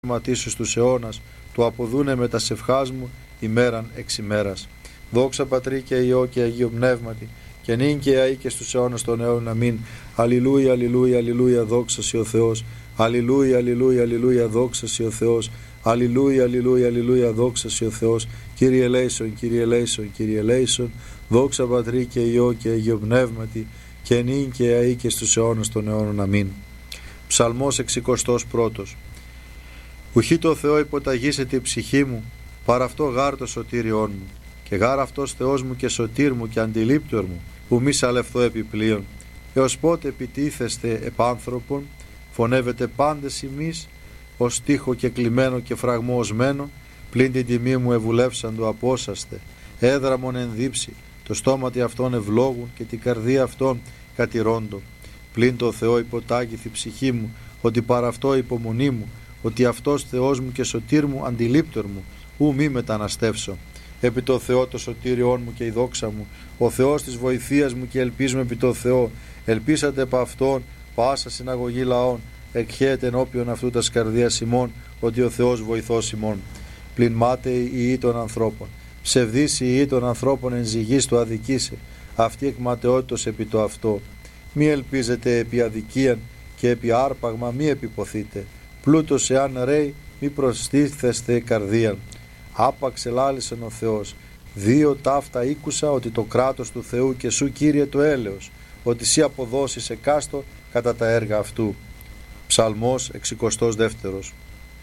ματίσου στους αιώνας, του αποδούνε με τα σευχάς μου ημέραν εξ ημέρας. Δόξα Πατρί και Υιό και Αγίο Πνεύματι, και νυν και αεί και στους αιώνας των αιώνων. Αμήν. Αλληλούια, αλληλούια, αλληλούια, δόξα σοι ο Θεός. Αλληλούια, αλληλούια, αλληλούια, δόξα σοι ο Θεός. Αλληλούια, αλληλούια, αλληλούια, δόξα σοι ο Θεός. Κύριε ελέησον, Κύριε ελέησον, Κύριε ελέησον. Δόξα Πατρί και Υιό και Αγίο Πνεύματι, και νυν και αεί και στους αιώνας των αιώνων. Αμήν. Ψαλμός 61. Ουχή το Θεό υποταγήσεται η ψυχή μου, παρά αυτό γάρ το σωτήριόν μου, και γάρ αυτός Θεός μου και σωτήρ μου και αντιλήπτωρ μου, που μη σαλευθώ επιπλέον. Έως πότε επιτίθεστε επάνθρωπον, φωνεύετε πάντες ημείς, ως τείχο και κλειμένο και φραγμό οσμένο, πλην την τιμή μου ευουλεύσαν το απόσαστε, έδραμον ενδύψει, το στόματι αυτών ευλόγουν και την καρδία αυτών κατηρώντο. Πλην το Θεό υποτάγηθη ψυχή μου, ότι παρά αυτό υπομονή μου, ότι αυτός Θεός μου και σωτήρ μου αντιλήπτωρ μου, ου μη μεταναστεύσω. Επί το Θεό το σωτήριόν μου και η δόξα μου, ο Θεός της βοηθείας μου, και ελπίζουμε επί το Θεό. Ελπίσατε επ' αυτόν πάσα συναγωγή λαών, εκχέεται ενώπιον αυτού τας καρδίας ημών, ότι ο Θεός βοηθός ημών. Πλην μάταιοι οι ιοί των ανθρώπων, ψευδείς οι ιοί των ανθρώπων εν ζυγής το αδικήσε, αυτή εκ ματαιότητος επί το αυτό. Μη ελπίζετε επί αδικίαν και επί άρπαγμα μη επιποθείτε. Πλούτος εάν ρέει μη προστίθεστε καρδίαν. Άπαξ ελάλησεν ο Θεός. Δύο ταύτα ήκουσα, ότι το κράτος του Θεού και σου Κύριε το έλεος, ότι σύ αποδώσεις εκάστο κατά τα έργα αυτού. Ψαλμός 62.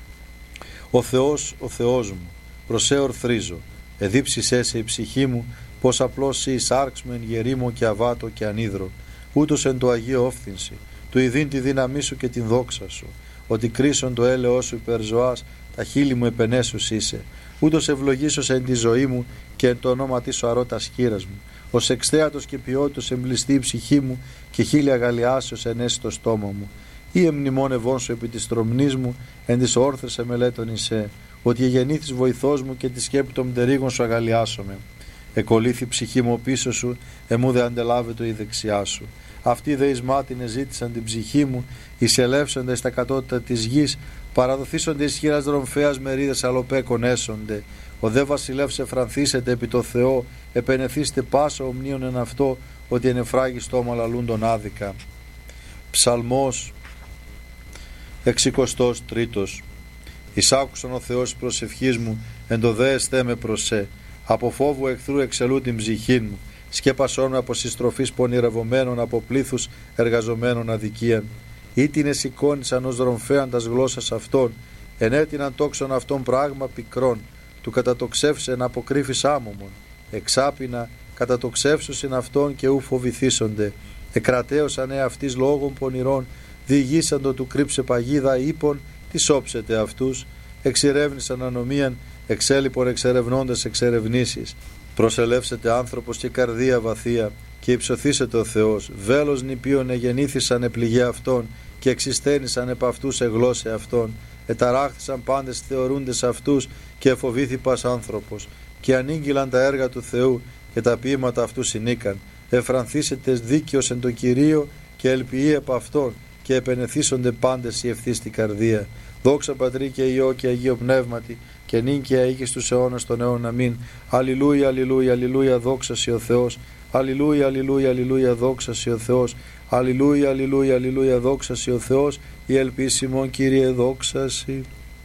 Ο Θεός μου, προσέ ορθρίζω, εδίψησέ σε η ψυχή μου, πως απλώς σύ εισάρξ μου εν γερήμο και αβάτο και ανίδρο, ούτως εν το Αγίο όφθυνση, του ειδήν τη δύναμή σου και την δόξα σου, ότι κρίσον το έλεος σου υπερζωάς, τα χείλη μου επενέσους είσαι, ούτως ευλογήσος εν τη ζωή μου και εν το ονόματι σου αρώ τας χείρας μου, ως εξθέατος και ποιότητος εμπληστεί η ψυχή μου και χείλη αγαλιάσεως ενέσει το στόμα μου. Ή εμνημόνευόν σου επί της τρομνής μου, εν της όρθρες εμελέτων εισέ, ότι εγεννήθης βοηθός μου και τη σκέπη των πτερίγων σου αγαλιάσομαι. Εκολύθη ψυχή μου πίσω σου, εμού δε αντελάβετο η δεξιά σου. Αυτοί δε εις μάτιν εζήτησαν την ψυχή μου, εισελεύσονται στα κατώτατα της γης, παραδοθήσονται εις χείρας δρομφέας μερίδες αλλοπέκων έσονται. Ο δε βασιλεύς εφρανθήσετε επί το Θεό, επενεθήστε πάσα ομνίων εν αυτό, ότι εν εφράγει στόμα λαλούντον άδικα. Ψαλμός 63. Εισάκουσον ο Θεός προσευχής μου, εν το δε εστέ με προσέ. Από φόβου εχθρού εξελού την ψυχήν μου, σκέπασόν με από συστροφής πονηρευομένων, από πλήθους εργαζομένων αδικίαν. Ήτινε σηκώνησαν ως δρομφέαν τας γλώσσας αυτών, ενέτειναν τόξον αυτών πράγμα πικρών, του κατατοξεύσεν αποκρύφης άμωμον. Εξάπινα κατατοξεύσουσιν αυτών και ου φοβηθήσονται. Εκρατέωσαν αυτής λόγων πονηρών, διηγήσαντο του κρύψε παγίδα ύπων, τι όψετε αυτούς. Εξερεύνησαν ανομίαν, εξέλιπον εξερευνώντες εξερευνήσεις. Προσελεύσετε άνθρωπος και καρδία βαθία, και υψωθήσετε ο Θεός. Βέλος νηπίων εγεννήθησαν επληγέ αυτών, και εξιστένησαν επ' αυτούς εγλώσσε αυτών. Εταράχθησαν πάντες θεωρούντες αυτούς, και εφοβήθη πας άνθρωπος. Και ανήγγυλαν τα έργα του Θεού, και τα ποίηματα αυτού συνήκαν. Εφρανθήσετε δίκαιος εν το Κυρίο, και ελπιεί επ' αυτόν, και επενεθήσονται πάντες η ευθύστη καρδία. Δόξα Πατρί και Υιό και Αγίο Πνεύματι, και νυν και αεί και στους αιώνας των αιώνων. Αμήν. Αλληλούια, αλληλούια, αλληλούια, δόξα σοι ο Θεός. Αλληλούια, αλληλούια, αλληλούια, δόξα σοι ο Θεός. Αλληλούια, αλληλούια, αλληλούια, δόξα σοι ο Θεός. Η ελπίσιμον Κύριε δόξα σοι.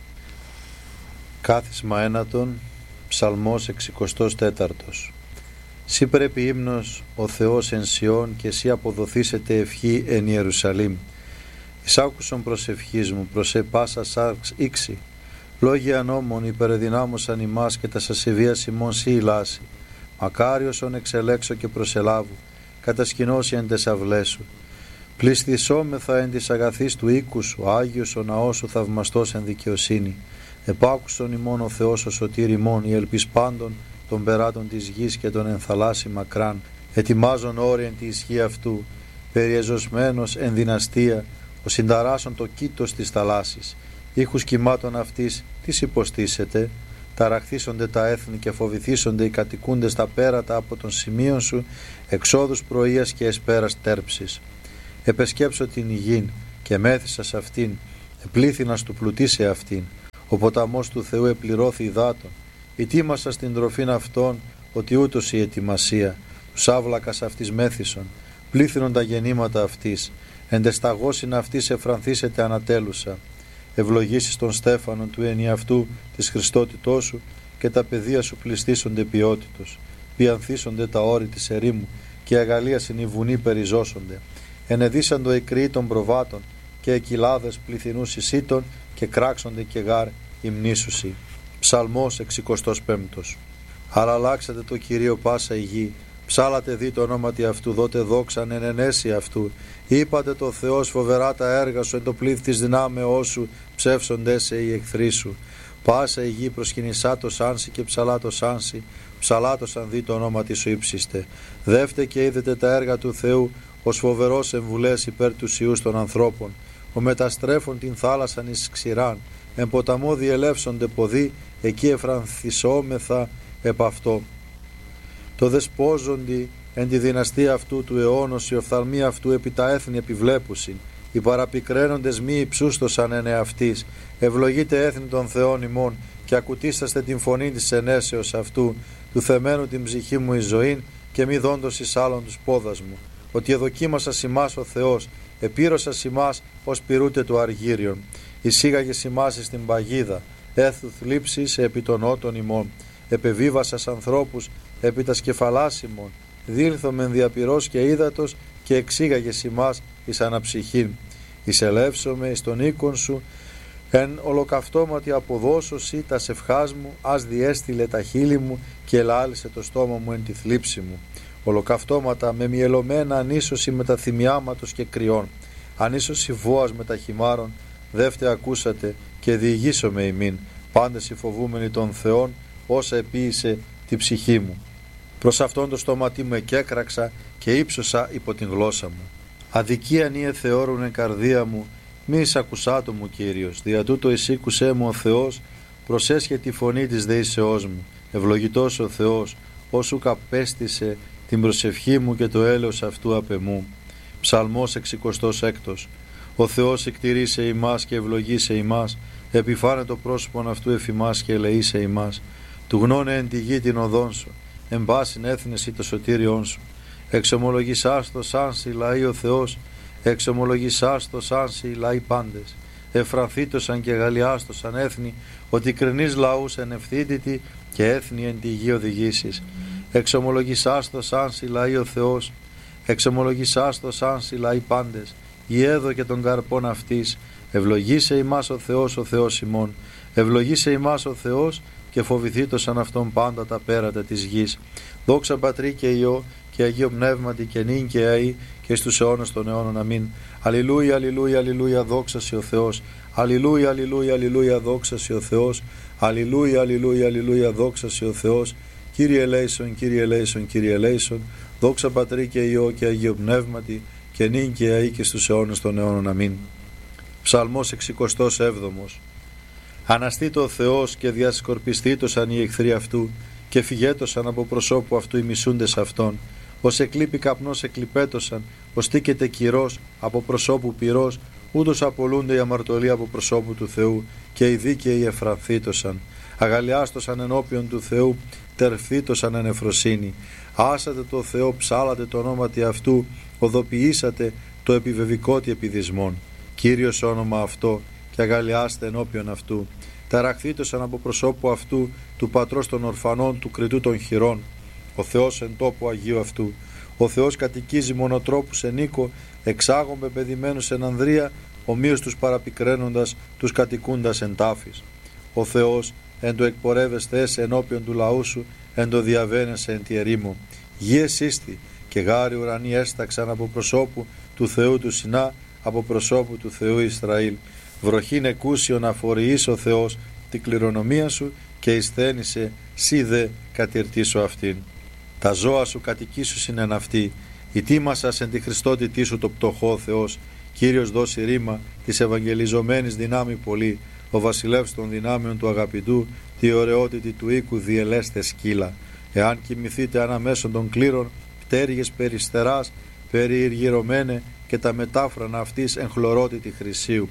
Κάθισμα ένατον. Ψαλμός 64. Σύ πρέπει ύμνος ο Θεός εν Σιών, και σύ αποδοθήσετε ευχή εν Ιερουσαλήμ. Εισάκουσον προσευχής μου, προσέ πάσα σάρξ ήξη. Λόγια νόμων υπερδυνάμωσαν ημάς, και τα σασεβίας ημών σύ ηλάσει. Μακάριοσον εξελέξω και προσελάβου, κατασκηνώσει εν τες αυλές σου. Πληστησόμεθα εν της αγαθής του οίκου σου, Άγιος ο ναός σου θαυμαστός εν δικαιοσύνη. Επάκουσον ημών ο Θεός ο σωτήρ ημών, η ελπίς πάντων των περάτων της γης και των ενθαλάσσι μακράν. Ετοιμάζον όρι εν τη ισχύ αυτού, περιεζωσμένος εν δυναστεία, ο συνταράσσον το κήτος της θαλάσσης. Ήχους κυμάτων αυτής τις υποστήσετε, ταραχθήσονται τα έθνη και φοβηθήσονται οι κατοικούντες στα πέρατα από των σημείων σου, εξόδους πρωίας και εσπέρας τέρψης. Επεσκέψω την υγιήν και μέθησα σε αυτήν, επλήθυνας του πλουτί σε αυτήν. Ο ποταμός του Θεού επληρώθη υδάτων. Ετοίμασα στην τροφήν αυτών, ότι ούτως η ετοιμασία. Τους άβλακας αυτής μέθησον, πλήθυνον τα γεννήματα αυτής. Εντεσταγώσιν αυτής εφρανθήσεται ανατέλουσα. Ευλογήσεις των Στέφανων του ενιαυτού της Χριστότητός σου και τα παιδεία σου πληστήσονται ποιότητος. Πιανθήσονται τα όρη της ερήμου και αγαλίασιν οι βουνοί περιζώσονται. Ενεδίσαντο οι κρύοι των προβάτων και εκυλάδες πληθυνούς εισήτων και κράξονται και γάρ υμνήσουσι. Ψαλμός 65. Αραλλάξατε το Κυρίο πάσα η γη. Ψάλατε δι το ονόματι αυτού, δότε δόξαν εν ενέσει αυτού. Είπατε το Θεός φοβερά τα έργα σου, εν το πλήθ της δυνάμεώς σου, ψεύσονται σε οι εχθροί σου. Πάσα η γη προσκυνησά το σάνσι και ψαλά το σάνσι, ψαλά το σαν δι το ονόματι σου ύψιστε. Δεύτε και είδετε τα έργα του Θεού, ως φοβερός εμβουλές υπέρ του ιούς των ανθρώπων. Ο μεταστρέφων την θάλασσαν εις ξηράν, εν ποταμό διελεύσονται ποδοί, εκεί εφρανθισόμεθα επ' αυτό. Το δεσπόζοντι εν τη δυναστεία αυτού του αιώνος, οι οφθαλμοί αυτού επί τα έθνη επιβλέπουσιν. Οι παραπικραίνοντες μη υψούστοσαν εν εαυτής. Ευλογείτε έθνη των Θεών ημών και ακουτίσταστε την φωνή της ενέσεως αυτού, του θεμένου την ψυχή μου εις ζωήν και μη δόντος εις άλλων τους πόδας μου. Ότι εδοκίμασας ημάς ο Θεός, επήρωσας ημάς ως πυρούτε του αργύριον. Εισήγαγες ημάς εις την παγίδα, έθουθ λήψης επί των ότων ημών. Επεβίβασας ανθρώπους επί τα σκεφαλάς ημών. Δήλθομεν διαπυρός και ύδατος και εξήγαγες ημάς εις αναψυχήν. Εισελεύσομαι εις τον οίκον σου, εν ολοκαυτώματι αποδώσωση τα σευχάς μου, ας διέστειλε τα χείλη μου και ελάλησε το στόμα μου εν τη θλίψη μου. Ολοκαυτώματα με μυελωμένα ανίσωση με τα θυμιάματος και κρυών, ανίσωση βόας με τα χυμάρων, δεύτε ακούσατε και διηγήσομαι ημίν, πάντες οι φοβούμενοι των Θεών, όσα επίησε τη ψυχή μου. Προς αυτόν το στόματί μου εκέκραξα και ύψωσα υπό την γλώσσα μου. Αδικίαν ή εθεώρουν εν καρδία μου, μη εισακουσάτο μου Κύριος, δια τούτο εισήκουσέ μου ο Θεός, προσέσχε τη φωνή της δεήσεώς μου. Ευλογητός ο Θεός, όσου καπέστησε την προσευχή μου και το έλεος αυτού απ' εμού. Ψαλμός 66. Ο Θεός εκτηρήσε ημάς και ευλογήσε ημάς, επιφάνε το πρόσωπον αυτού εφημάς και ελεήσε ημάς. Του γνώνε εν τη γη την οδόν σου, εν πάσιν έθνεση το σωτήριόν σου. Εξομολογησάς το σάνσι λαοί ο Θεός, εξομολογησάς το σάνσι λαοί πάντες. Εφρανθήτωσαν και γαλλιάστοσαν έθνη, ότι κρινείς λαούς εν ευθύτητη και έθνη εν τη γη οδηγήσεις. Εξομολογησάς το σάνσι λαοί ο Θεός, εξομολογησάς το σάνσι λαοί πάντες. Ιέδω και των καρπών αυτής, ευλογήσε ημάς ο Θεός ημών. Ευλογήσε ημάς ο Θεός και φοβηθήτωσαν αυτόν πάντα τα πέρατα της γης. Δόξα Πατρί και Υιό και Αγίο Πνεύματι και νυν και αεί και στους αιώνας των αιώνων. Αμήν. Αλληλούια, αλληλούια, αλληλούια, δόξα σε ο Θεός. Αλληλούια, αλληλούια, αλληλούια, δόξα σε ο Θεός. Αλληλούια, αλληλούια, αλληλούια, δόξα σε ο Θεός. Κύριε ελέησον, Κύριε ελέησον, Κύριε ελέησον. Δόξα Πατρί και Υιό και Αγίο Πνεύματι και νυν και αεί και στους αιώνας των αιώνων. Αμήν. Ψαλμός 67. Αναστήτω ο Θεός και διασκορπιστήτωσαν οι εχθροί αυτού και φυγέτωσαν από προσώπου αυτού οι μισούντες αυτών. Ως εκλείπει καπνός εκλειπέτωσαν, ως τίκεται κυρός από προσώπου πυρός, ούτως απολούνται οι αμαρτωλοί από προσώπου του Θεού και οι δίκαιοι εφρανθήτωσαν. Αγαλιάστωσαν ενώπιον του Θεού, τερφθήτωσαν εν εφροσύνη. Άσατε το Θεό, ψάλατε το ονόματι αυτού, οδοποιήσατε το επιβεβικότι επιδισμών. Κύριος όνομα αυτό και αγαλιάστε ενώπιον αυτού. Ταραχθήτωσαν από προσώπου αυτού του πατρός των ορφανών, του κριτού των χειρών. Ο Θεός εν τόπο Αγίου αυτού. Ο Θεός κατοικίζει μονοτρόπους εν οίκο, εξάγων πεπαιδημένους εν ανδρεία, ομοίως τους παραπικραίνοντας, τους κατοικούντας εν τάφης. Ο Θεός εν το εκπορεύεστε ενώπιον του λαού σου, εν το διαβαίνεσαι εν τη ερήμο. Γη εσύστη και γάρι ουρανοί έσταξαν από προσώπου του Θεού του Σινά, από προσώπου του Θεού Ισραήλ. Βροχήν εκούσιον αφοριείς ο Θεός την κληρονομία σου και εισθένησε σύ δε κατηρτήσω αυτήν. Τα ζώα σου κατοικήσουσιν εν αυτή, ητήμασας εν τη Χριστότητή σου το πτωχό Θεός. Κύριος δώσει ρήμα της ευαγγελιζομένης δυνάμει πολύ, ο βασιλεύς των δυνάμεων του αγαπητού, τη ωραιότητη του οίκου διελέστε σκύλα. Εάν κοιμηθείτε αναμέσων των κλήρων, πτέρυγες περιστεράς, περιηργυρωμένε και τα μετάφρανα αυτής εν χλωρότητη χρυσίου.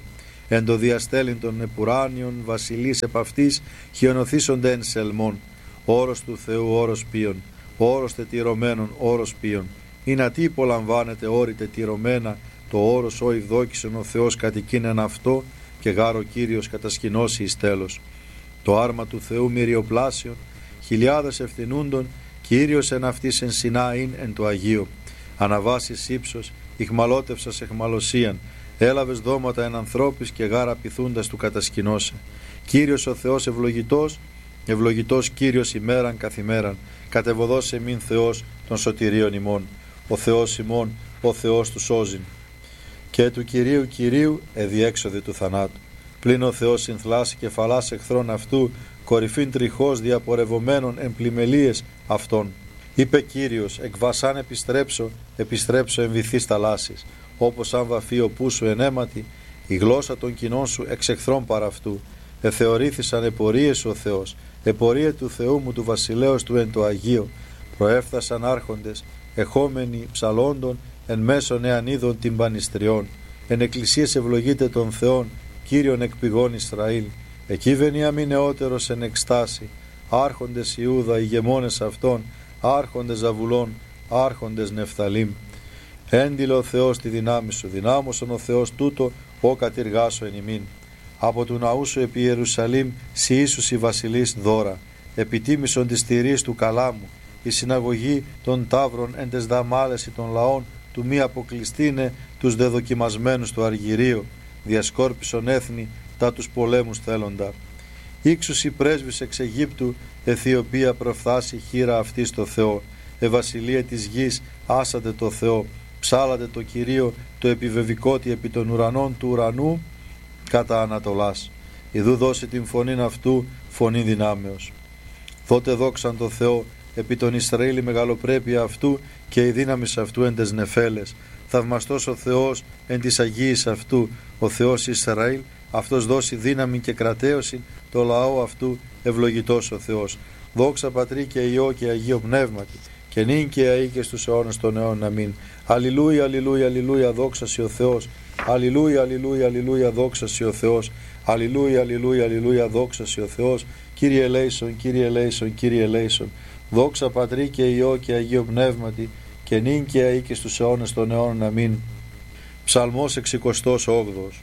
εν το διαστέλιν των επουράνιων βασιλείς επ' αυτής χιονοθήσονται εν σελμών. Όρος του Θεού όρος ποιον, όρος τετυρωμένων όρος ποιον. Ή να τι υπολαμβάνεται όρη τετυρωμένα, το όρος ο ευδόκησον ο Θεός κατοικίνεν αυτό, και γάρο Κύριος κατασκηνώσει εις τέλος. Το άρμα του Θεού μυριοπλάσιον, χιλιάδες ευθυνούντων, Κύριος εν αυτής εν Σινάιν εν το Αγίο. Αναβάσεις ύψος, ηχμαλώτευσας εχμαλωσίαν, έλαβες δώματα εν ανθρώπης και γάρα πειθούντας του κατασκηνώσε. Κύριος ο Θεός ευλογητός, ευλογητός Κύριος ημέραν καθημέραν, κατεβοδός εμήν Θεός των σωτηρίων ημών. Ο Θεός ημών, ο Θεός του σώζειν. Και του Κυρίου Κυρίου εδιέξοδη του θανάτου. Πλην ο Θεός συνθλάσει κεφαλάς εχθρών αυτού, κορυφήν τριχώς διαπορευομένων εν πλημελίες αυτών. Είπε Κύριος, εκ βασάν επιστρέψω εν βυθείς θαλάσσης, όπως αν βαφεί ο πούσου εν αίματι, η γλώσσα των κοινών σου εξ εχθρών παρά αυτού. Εθεωρήθησαν επορίες ο Θεός, επορία του Θεού μου του βασιλέως του εν το Αγίο. Προέφθασαν άρχοντες, εχόμενοι ψαλόντων, εν μέσον εανίδων τυμπανιστριών. Εν εκκλησίες ευλογείται των Θεών, Κύριον εκ πηγών Ισραήλ. Εκεί βενιάμιν νεότερος εν εκστάση, άρχοντες Ιούδα, ηγεμόνες αυτών, άρχοντες Ζαβουλών, άρχοντες Νεφθαλήμ. Έντιλε ο Θεός τη δυνάμει σου, δυνάμωσον ο Θεός τούτο, ο κατηργάσω εν ημίν. Από του ναού σου επί Ιερουσαλήμ, σοι ίσους οι βασιλείς δώρα, επιτίμησον της τηρής του καλάμου, η συναγωγή των ταύρων εν τες δαμάλεση των λαών, του μη αποκλειστήνε τους δεδοκιμασμένους του Αργυρίου, διασκόρπισον έθνη τα τους πολέμους θέλοντα. Ήξους οι πρέσβης εξ Αιγύπτου, Αιθιοπία προφθάσει χείρα αυτή στο Θεό. Βασιλεία της γης, άσατε το Θεό, ψάλατε το Κυρίο, το επιβεβικότι επί των ουρανών του ουρανού, κατά Ανατολάς. Ιδού δώσει την φωνήν αυτού, φωνή δυνάμεως. Τότε δόξαν το Θεό, επί τον Ισραήλ η μεγαλοπρέπεια αυτού και η δύναμη αυτού εν τες νεφέλες. Θαυμαστός ο Θεός εν της Αγίης αυτού, ο Θεός Ισραήλ, αυτός δώσει δύναμη και κρατέωση, το λαό αυτού ευλογητός ο Θεός. Δόξα Πατρί και Υιό και Αγίο Πνεύματι, και νυν και αεί και στους αιώνας των αιώνων. Αμήν. Αλληλούια, αλληλούια, αλληλούια, δόξα σοι ο Θεός. Αλληλούια, αλληλούια, αλληλούια, δόξα σοι ο Θεός. Αλληλούια, αλληλούια, αλληλούια, δόξα σοι ο Θεός. Κύριε ελέησον, Κύριε ελέησον, Κύριε ελέησον. Δόξα Πατρί και Υιό και Αγίο Πνεύματι, και νυν και αεί και στους αιώνας των αιώνων. Αμήν. Ψαλμός 68.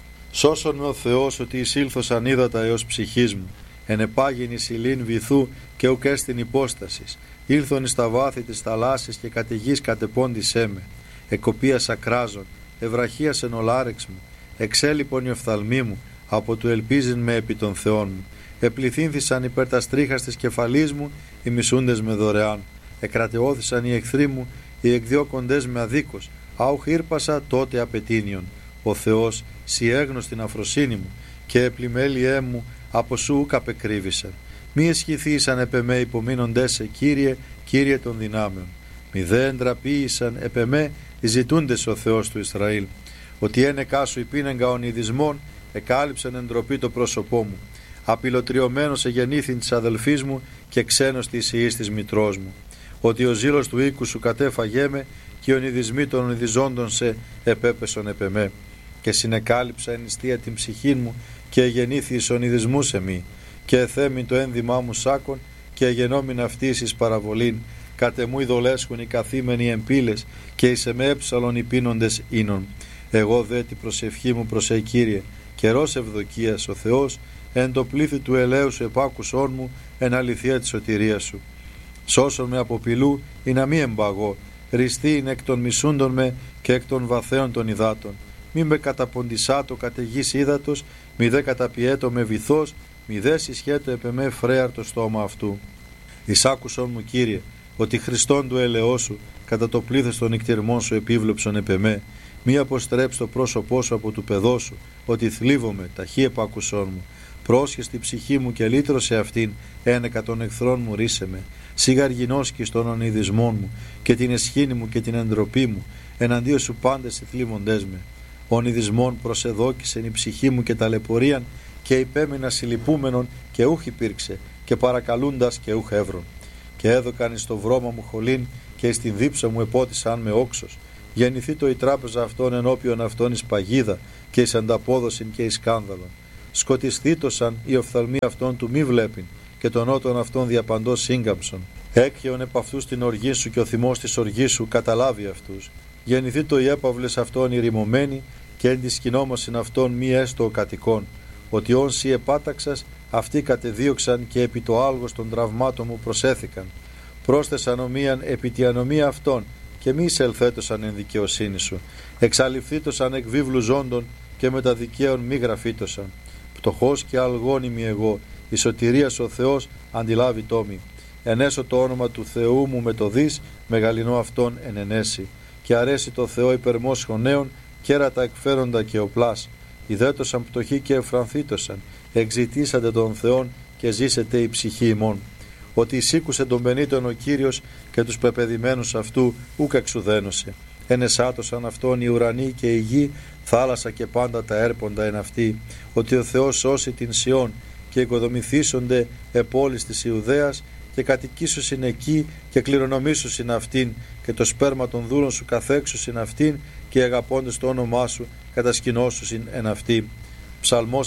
Σώσον με ο Θεός ότι εισήλθωσαν ύδατα έως ψυχής μου, ενεπάγην εις ηλίν βυθού και ουκ έστιν υπόστασης. Ήλθον εις τα βάθη της θαλάσσης και καταιγής κατεπώντησέ με. Εκοπίας ακράζων, ευραχίας εν ολάρεξ μου, εξέλιπον η οφθαλμή μου, από του ελπίζειν με επί των Θεών μου. Επληθύνθησαν υπέρ τα στρίχας της κεφαλής μου, οι μισούντες με δωρεάν. Εκρατεώθησαν οι εχθροί μου, οι εκδιώκοντες με αδίκως. Άουχ ήρπασα τότε απαιτήνιον. Ο Θεός σοι έγνωστην αφροσύνη μου, και επλημέλιέ μου από σου ουκ απεκρύβησαν. Μη εσχηθήσαν επ' εμέ υπομείνοντές σε, Κύριε, Κύριε των δυνάμεων. Μη δε εντραπείησαν επ' εμέ οι ζητούντες ο Θεός του Ισραήλ. Ότι ένεκά σου υπήνεγκα ονειδισμών, εκάλυψαν εντροπή το πρόσωπό μου. Απειλωτριωμένος εγεννήθην της αδελφής μου και ξένος της ιής της μητρός μου. Ότι ο ζήλος του οίκου σου κατέφαγέ με, και οι ονειδισμοί των ονειδιζόντων σε επέπεσον επ' εμέ. Και συνεκάλυψα εν νηστεία την ψυχή μου, και εγεννήθη εις ονειδισμούς εμεί. Και εθέμην το ένδυμά μου σάκον, και εγενόμην αυτής εις παραβολήν. Κατεμού ειδολέσχουν οι καθήμενοι εμπύλες, και εις εμέ έψαλον οι πίνοντες ίνων. Εγώ δε την προσευχή μου προσέ Κύριε, καιρός ευδοκίας ο Θεός, εν το πλήθη του ελαίου σου επάκουσόν μου, εν αληθεία της σωτηρίας σου. Σώσον με από πηλού, ή να μη εμπαγώ, ριστεί είναι εκ των μισούντων με και εκ των βαθέων των υδάτων. Μη με καταποντισάτο καταιγής ύδατος, μη δε καταπιέτο με βυθός, μη δε συσχέτω επ' εμέ φρέαρ το στόμα αυτού. Εισάκουσον μου, Κύριε, ότι Χριστόν του ελαιός σου, κατά το πλήθος των νυκτυρμών σου επίβλεψον επ' εμέ. Μη αποστρέψει το πρόσωπό σου από του παιδό σου, ότι θλίβομαι, ταχύ επάκουσόν μου. Πρόσχες τη ψυχή μου και λύτρωσε αυτήν, ένεκα των εχθρών μου ρίσε με. Σιγαργινώσκεις των ονειδισμών μου, και την εσχήνη μου και την εντροπή μου, εναντίον σου πάντες οι θλίβοντές με. Ονειδισμών προσεδόκησεν η ψυχή μου και ταλαιπωρίαν, και υπέμεινα συλληπούμενον και ούχ υπήρξε, και παρακαλούντας και ούχ εύρων. Και έδωκαν εις το βρώμα μου χολήν, και εις την δίψα μου επότισαν με όξος, Γεννηθήτω η τράπεζα αυτών ενώπιον αυτών εις παγίδα και εις ανταπόδοσιν και εις σκάνδαλον. Σκοτισθήτωσαν οι οφθαλμοί αυτών του μη βλέπειν και των νότων αυτών διαπαντός σύγκαμψον. Έκχεον επ' αυτούς την οργή σου και ο θυμός της οργής σου καταλάβει αυτούς. Γεννηθήτω οι έπαυλες αυτών ηρημωμένοι και εν της σκηνόμωσιν αυτών μη έστω ο κατοικών. Ότι όν σοι επάταξας, αυτοί κατεδίωξαν και επί το άλγος των τραυμάτων μου προσέθηκαν. Πρόσθεσαν ομοίαν επί τη ανομία αυτών και μη εισελθέτωσαν εν δικαιοσύνη σου. Εξαλειφθήτωσαν εκ βίβλου ζώντων και με τα δικαίων μη γραφήτωσαν. Πτωχός και αλγόνιμη εγώ, η σωτηρίας ο Θεός αντιλάβει τόμη. Ενέσω το όνομα του Θεού μου με το δις, μεγαλυνό αυτόν εν ενέσει. Και αρέσει το Θεό υπερμός χωνέων, κέρατα εκφέροντα και οπλάς. Ιδέτωσαν πτωχοί και εφρανθήτωσαν, εξητήσατε τον Θεόν και ζήσετε η ψυχή ημών. Ότι εισήκουσε τον πενήτων ο Κύριος και τους πεπεδημένους αυτού ούκ εξουδένωσε. Ενεσάτωσαν αυτόν οι ουρανοί και η γη, θάλασσα και πάντα τα έρποντα εν αυτή. Ότι ο Θεός σώσει την Σιών και οικοδομηθήσονται επόλεις της Ιουδαίας και κατοικήσουσιν εκεί και κληρονομήσουσιν αυτήν και το σπέρμα των δούλων σου καθέξουσιν αυτήν και οι αγαπώντες το όνομά σου κατασκηνώσουσιν εν αυτή. Ψαλμός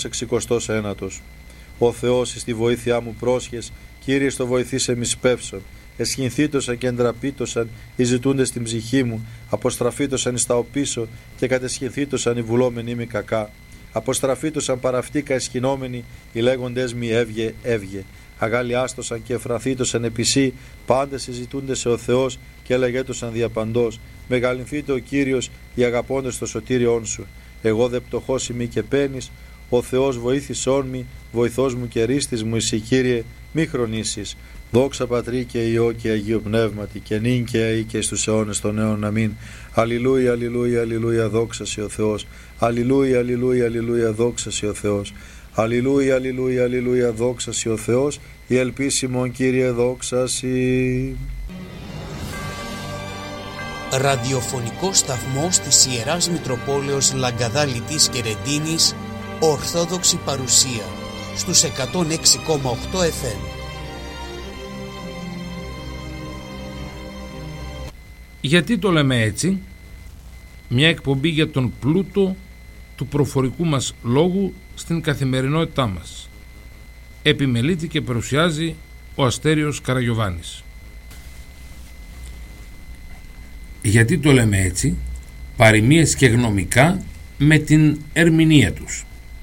69. Ο Θεός εις τη βοήθειά μου πρόσχες, Κύριε στο βοηθήσε μη σπεύσον. Εσχυνθήτωσαν και εντραπήτωσαν οι ζητούντες στην ψυχή μου, αποστραφήτωσαν εις τα οπίσω και κατεσχυνθήτωσαν οι βουλόμενοι μη κακά. Αποστραφήτωσαν παραυτήκα εσχυνόμενοι, οι λέγοντες μη έβγε, έβγε. Αγαλιάστοσαν και εφραθήτωσαν επισή, πάντες συζητούνται σε ο Θεός και έλεγέτωσαν διαπαντός. Μεγαλυνθείτε ο Κύριος, οι αγαπώντες το σωτήριόν σου. Εγώ δε πτωχός ημί και πένης, ο Θεός βοήθησόν μη, βοηθός μου και ρίστης μου, εσύ Κύριε, μη χρονίσεις. Δόξα Πατρί και Υιό και Αγίου Πνεύματι, και νυν και αεί και στους αιώνες των αιώνων. Αμήν. Αλληλούια, αλληλούια, αλληλούια, δόξα σε ο Θεός. Αλληλούια, αλληλούια, αλληλούια, δόξα σε ο Θεός. Αλληλούια, αλληλούια, αλληλούια, δόξα σε ο Θεός. Η ελπίσιμον Κύριε δόξα σοι. Ραδιοφωνικό σταθμός της Ιεράς Μητροπόλεως Λαγκαδά Λιτής και Ρεντίνης, Ορθόδοξη παρουσία στους 106,8 FM. Γιατί το λέμε έτσι? Μια εκπομπή για τον πλούτο του προφορικού μας λόγου στην καθημερινότητά μας. Επιμελείται και παρουσιάζει ο Αστέριος Καραγιωβάνης. Γιατί το λέμε έτσι? Παροιμίες και γνωμικά με την ερμηνεία τους.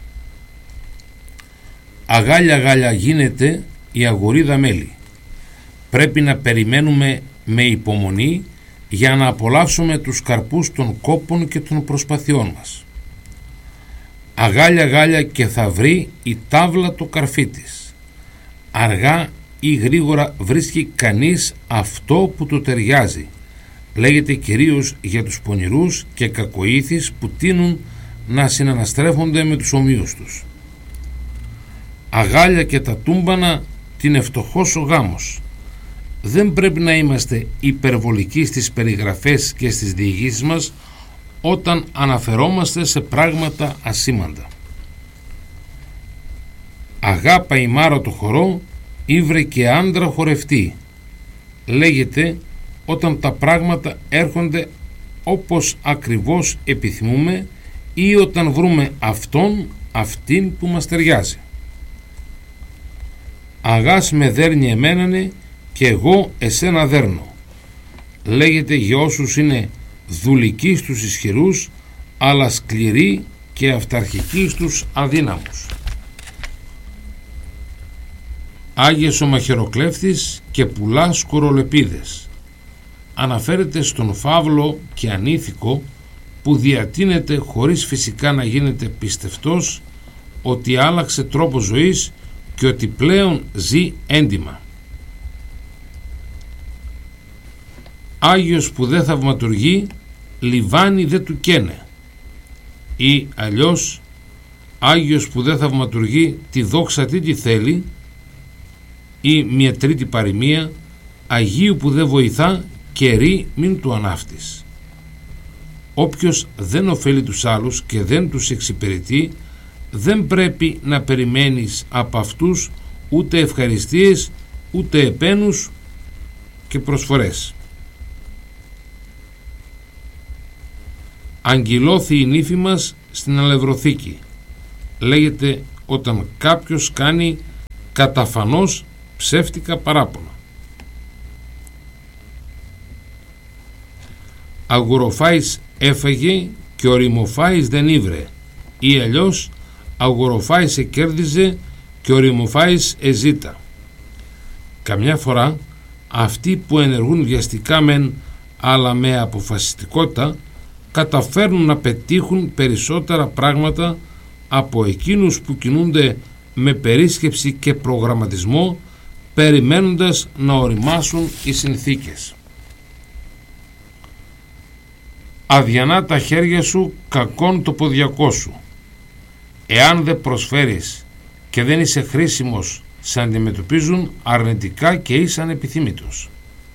Αγάλια γάλια γίνεται η αγορίδα μέλι. Πρέπει να περιμένουμε με υπομονή για να απολαύσουμε τους καρπούς των κόπων και των προσπαθειών μας. Αγάλια γάλια και θα βρει η τάβλα το καρφί της. Αργά ή γρήγορα βρίσκει κανείς αυτό που του ταιριάζει. Λέγεται κυρίως για τους πονηρούς και κακοήθεις που τείνουν να συναναστρέφονται με τους ομοίους τους. Αγάλια και τα τούμπανα την ευτοχός ο γάμος. Δεν πρέπει να είμαστε υπερβολικοί στις περιγραφές και στις διηγήσεις μας όταν αναφερόμαστε σε πράγματα ασήμαντα. Αγάπα η μάρα το χορό, ήβρε και άντρα χορευτή. Λέγεται όταν τα πράγματα έρχονται όπως ακριβώς επιθυμούμε ή όταν βρούμε αυτήν που μας ταιριάζει. Αγάς με δέρνει εμένανε και εγώ εσένα δέρνω. Λέγεται για όσους είναι δουλικοί στους ισχυρούς, αλλά σκληροί και αυταρχικοί στους αδύναμους. Άγιες ο μαχαιροκλέφτης και πουλά σκουρολεπίδες. Αναφέρεται στον φαύλο και ανήθικο που διατείνεται χωρίς φυσικά να γίνεται πιστευτός ότι άλλαξε τρόπο ζωής και ότι πλέον ζει έντιμα. Άγιος που δεν θαυματουργεί, λιβάνι δεν του καίνε. Ή αλλιώς, Άγιος που δεν θαυματουργεί, τη δόξα τι τη θέλει. Ή μια τρίτη παροιμία, Αγίου που δεν βοηθά, κερί μην του ανάφτεις. Όποιος δεν ωφέλει τους άλλους και δεν τους εξυπηρετεί, δεν πρέπει να περιμένεις από αυτούς ούτε ευχαριστίες, ούτε επένους και προσφορές. Αγγυλώθη η νύφη μας στην αλευροθήκη. Λέγεται όταν κάποιος κάνει καταφανώς ψεύτικα παράπονα. Αγοροφάης έφαγε και ο Ρημοφάης δεν ήβρε, ή αλλιώς Αγοροφάης εκέρδιζε και ο Ρημοφάης εζήτα. Καμιά φορά αυτοί που ενεργούν βιαστικά μεν, αλλά με αποφασιστικότητα, καταφέρνουν να πετύχουν περισσότερα πράγματα από εκείνους που κινούνται με περίσκεψη και προγραμματισμό, περιμένοντας να οριμάσουν οι συνθήκες. Αδιανά τα χέρια σου, κακόν το ποδιακό σου. Εάν δεν προσφέρεις και δεν είσαι χρήσιμος, σε αντιμετωπίζουν αρνητικά και είσαι ανεπιθύμητος.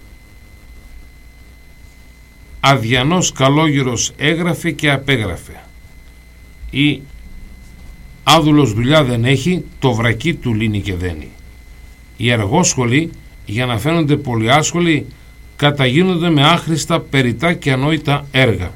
Αδιανός καλόγυρος έγραφε και απέγραφε, ή άδουλος δουλειά δεν έχει, το βρακί του λύνει και δένει. Οι αργόσχολοι, για να φαίνονται πολυάσχολοι, καταγίνονται με άχρηστα, περιτά και ανόητα έργα.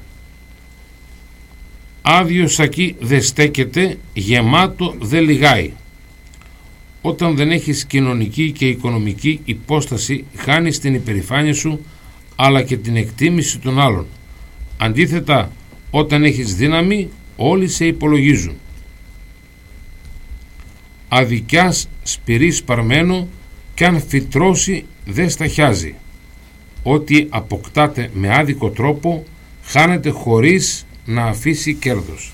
Άδειο σακί δεν στέκεται, γεμάτο δεν λιγάει. Όταν δεν έχεις κοινωνική και οικονομική υπόσταση, χάνεις την υπερηφάνεια σου, αλλά και την εκτίμηση των άλλων. Αντίθετα, όταν έχεις δύναμη, όλοι σε υπολογίζουν. Αδικιάς σπυρί σπαρμένο, κι αν φυτρώσει δεν σταχιάζει. Ό,τι αποκτάται με άδικο τρόπο, χάνεται χωρίς να αφήσει κέρδος.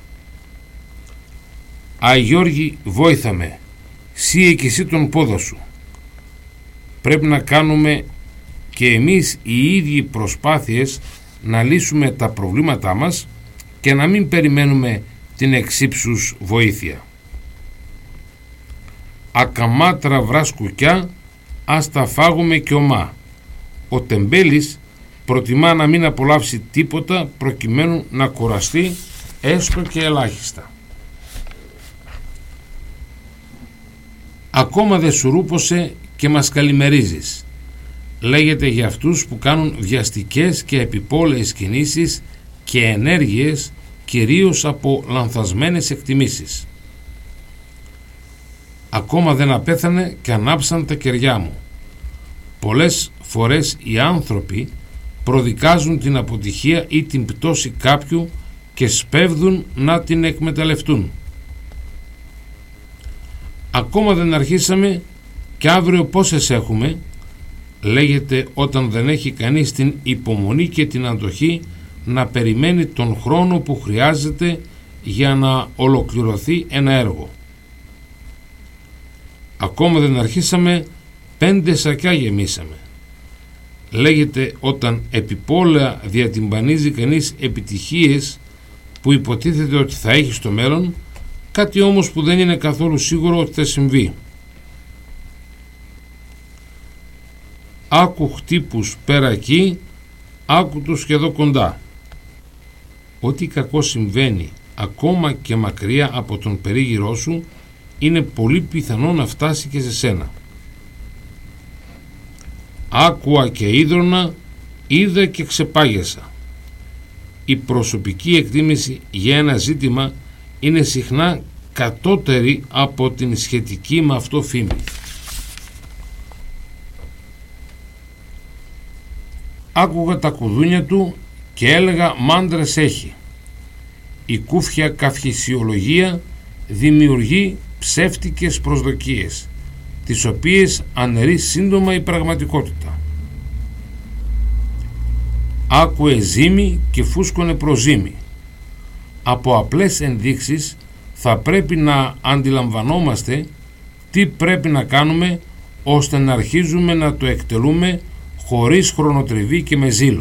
Αγιώργη, βόηθαμε, σύε και εσύ τον πόδα σου. Πρέπει να κάνουμε και εμείς οι ίδιοι προσπάθειες να λύσουμε τα προβλήματά μας και να μην περιμένουμε την εξύψους βοήθεια. Ακαμάτρα βράς κουκιά, ας τα φάγουμε και ομά. Ο τεμπέλης προτιμά να μην απολαύσει τίποτα προκειμένου να κουραστεί έστω και ελάχιστα. Ακόμα δεν σου ρούπωσε και μας καλημερίζεις. Λέγεται για αυτούς που κάνουν βιαστικές και επιπόλαιες κινήσεις και ενέργειες, κυρίως από λανθασμένες εκτιμήσεις. Ακόμα δεν απέθανε και ανάψαν τα κεριά μου. Πολλές φορές οι άνθρωποι προδικάζουν την αποτυχία ή την πτώση κάποιου και σπέβδουν να την εκμεταλλευτούν. Ακόμα δεν αρχίσαμε και αύριο πόσες έχουμε, λέγεται όταν δεν έχει κανείς την υπομονή και την αντοχή να περιμένει τον χρόνο που χρειάζεται για να ολοκληρωθεί ένα έργο. Ακόμα δεν αρχίσαμε, 5 σακιά γεμίσαμε. Λέγεται όταν επιπόλαια διατυμπανίζει κανείς επιτυχίες που υποτίθεται ότι θα έχει στο μέλλον, κάτι όμως που δεν είναι καθόλου σίγουρο ότι θα συμβεί. Άκου χτύπους πέρα εκεί, άκου τους και εδώ κοντά. Ό,τι κακό συμβαίνει ακόμα και μακριά από τον περίγυρό σου, είναι πολύ πιθανό να φτάσει και σε σένα. Άκουα και ίδρωνα, είδα και ξεπάγιασα. Η προσωπική εκτίμηση για ένα ζήτημα είναι συχνά κατώτερη από την σχετική με αυτό φήμη. Άκουγα τα κουδούνια του και έλεγα μάντρες έχει. Η κούφια καυχησιολογία δημιουργεί ψεύτικες προσδοκίες, τις οποίες αναιρεί σύντομα η πραγματικότητα. Άκουε ζύμη και φούσκωνε προζύμη. Από απλές ενδείξεις θα πρέπει να αντιλαμβανόμαστε τι πρέπει να κάνουμε ώστε να αρχίζουμε να το εκτελούμε χωρίς χρονοτριβή και με ζήλο.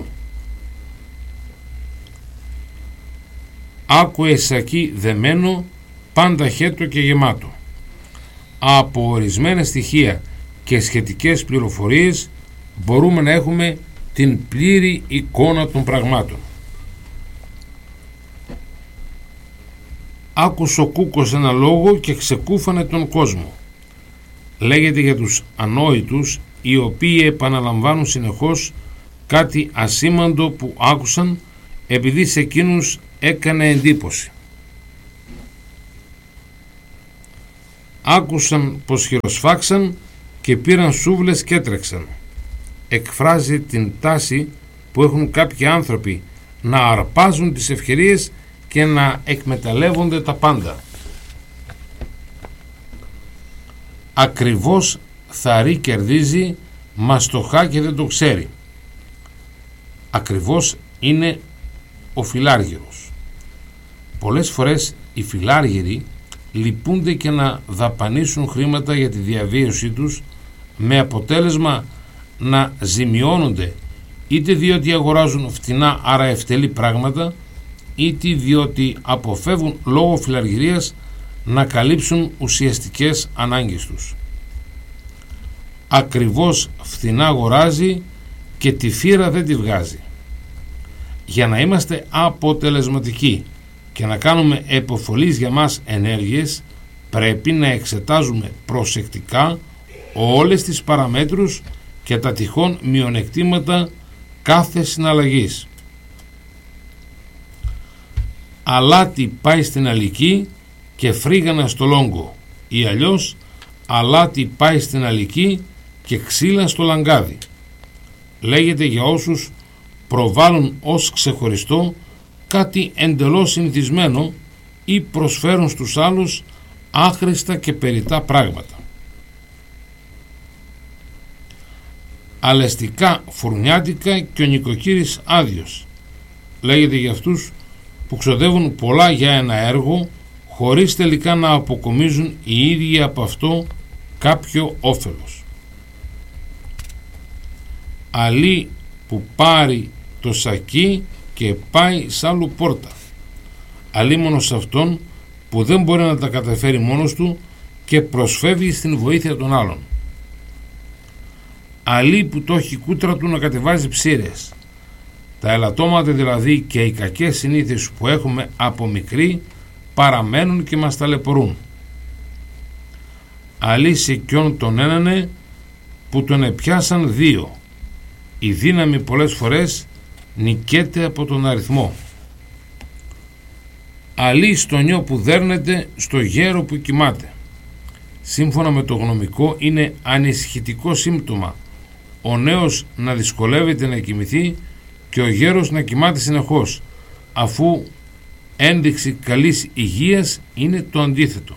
Άκουε σακί δεμένο, πάντα χέτο και γεμάτο. Από ορισμένα στοιχεία και σχετικές πληροφορίες μπορούμε να έχουμε την πλήρη εικόνα των πραγμάτων. Άκουσε ο κούκος ένα λόγο και ξεκούφανε τον κόσμο. Λέγεται για τους ανόητους, οι οποίοι επαναλαμβάνουν συνεχώς κάτι ασήμαντο που άκουσαν, επειδή σε εκείνους έκανε εντύπωση. Άκουσαν πως χειροσφάξαν και πήραν σούβλες και έτρεξαν. Εκφράζει την τάση που έχουν κάποιοι άνθρωποι να αρπάζουν τις ευκαιρίες και να εκμεταλλεύονται τα πάντα. Ακριβώς θαρή κερδίζει, μα στοχά και δεν το ξέρει. Ακριβώς είναι ο φιλάργυρος. Πολλές φορές οι φιλάργυροι λυπούνται και να δαπανίσουν χρήματα για τη διαβίωσή τους, με αποτέλεσμα να ζημιώνονται, είτε διότι αγοράζουν φτηνά άρα ευτελή πράγματα, είτε διότι αποφεύγουν λόγω φιλαργυρίας να καλύψουν ουσιαστικές ανάγκες τους. Ακριβώς φθηνά αγοράζει και τη φύρα δεν τη βγάζει. Για να είμαστε αποτελεσματικοί και να κάνουμε επωφελείς για μας ενέργειες, πρέπει να εξετάζουμε προσεκτικά όλες τις παραμέτρους και τα τυχόν μειονεκτήματα κάθε συναλλαγής. Αλάτι πάει στην αλική και φρίγανα στο λόγκο, ή αλλιώς αλάτι πάει στην αλική και ξύλα στο λαγκάδι. Λέγεται για όσους προβάλλουν ως ξεχωριστό κάτι εντελώς συνηθισμένο ή προσφέρουν στους άλλους άχρηστα και περιττά πράγματα. Αλεστικά φουρνιάτικα και ο νοικοκύρης άδειος. Λέγεται για αυτούς που ξοδεύουν πολλά για ένα έργο χωρίς τελικά να αποκομίζουν οι ίδιοι από αυτό κάποιο όφελος. Αλή που πάρει το σακί και πάει σ' άλλου πόρτα. Αλίμονο σε αυτόν που δεν μπορεί να τα καταφέρει μόνος του και προσφεύγει στην βοήθεια των άλλων. Αλή που το έχει κούτρα του να κατεβάζει ψήρες. Τα ελαττώματα δηλαδή και οι κακές συνήθειες που έχουμε από μικροί παραμένουν και μας ταλαιπωρούν. Αλή σε ποιον τον ένανε που τον επιάσαν δύο. Η δύναμη πολλές φορές νικέται από τον αριθμό. Αλή στο νιό που δέρνεται, στο γέρο που κοιμάται. Σύμφωνα με το γνωμικό είναι ανησυχητικό σύμπτωμα ο νέος να δυσκολεύεται να κοιμηθεί και ο γέρος να κοιμάται συνεχώς, αφού ένδειξη καλής υγείας είναι το αντίθετο.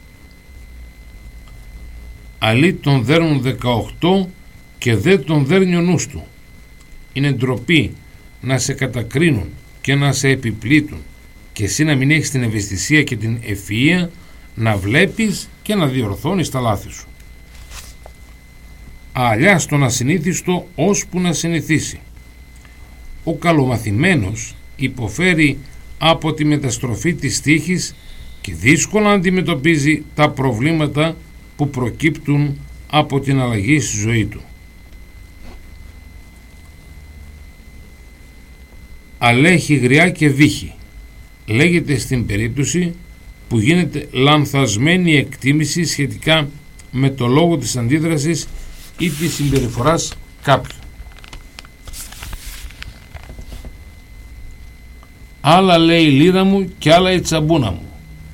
Αλή τον δέρνουν 18 και δεν τον δέρνει ο νους του. Είναι ντροπή να σε κατακρίνουν και να σε επιπλήττουν και εσύ να μην έχεις την ευαισθησία και την ευφυΐα να βλέπεις και να διορθώνεις τα λάθη σου. Αλιάς τον ασυνήθιστο ώσπου να συνηθίσει. Ο καλομαθημένος υποφέρει από τη μεταστροφή της τύχης και δύσκολα αντιμετωπίζει τα προβλήματα που προκύπτουν από την αλλαγή στη ζωή του. Αλέχει γριά και βύχη. Λέγεται στην περίπτωση που γίνεται λανθασμένη εκτίμηση σχετικά με το λόγο της αντίδρασης ή της συμπεριφοράς κάποιου. Άλλα λέει η λίρα μου και άλλα η τσαμπούνα μου,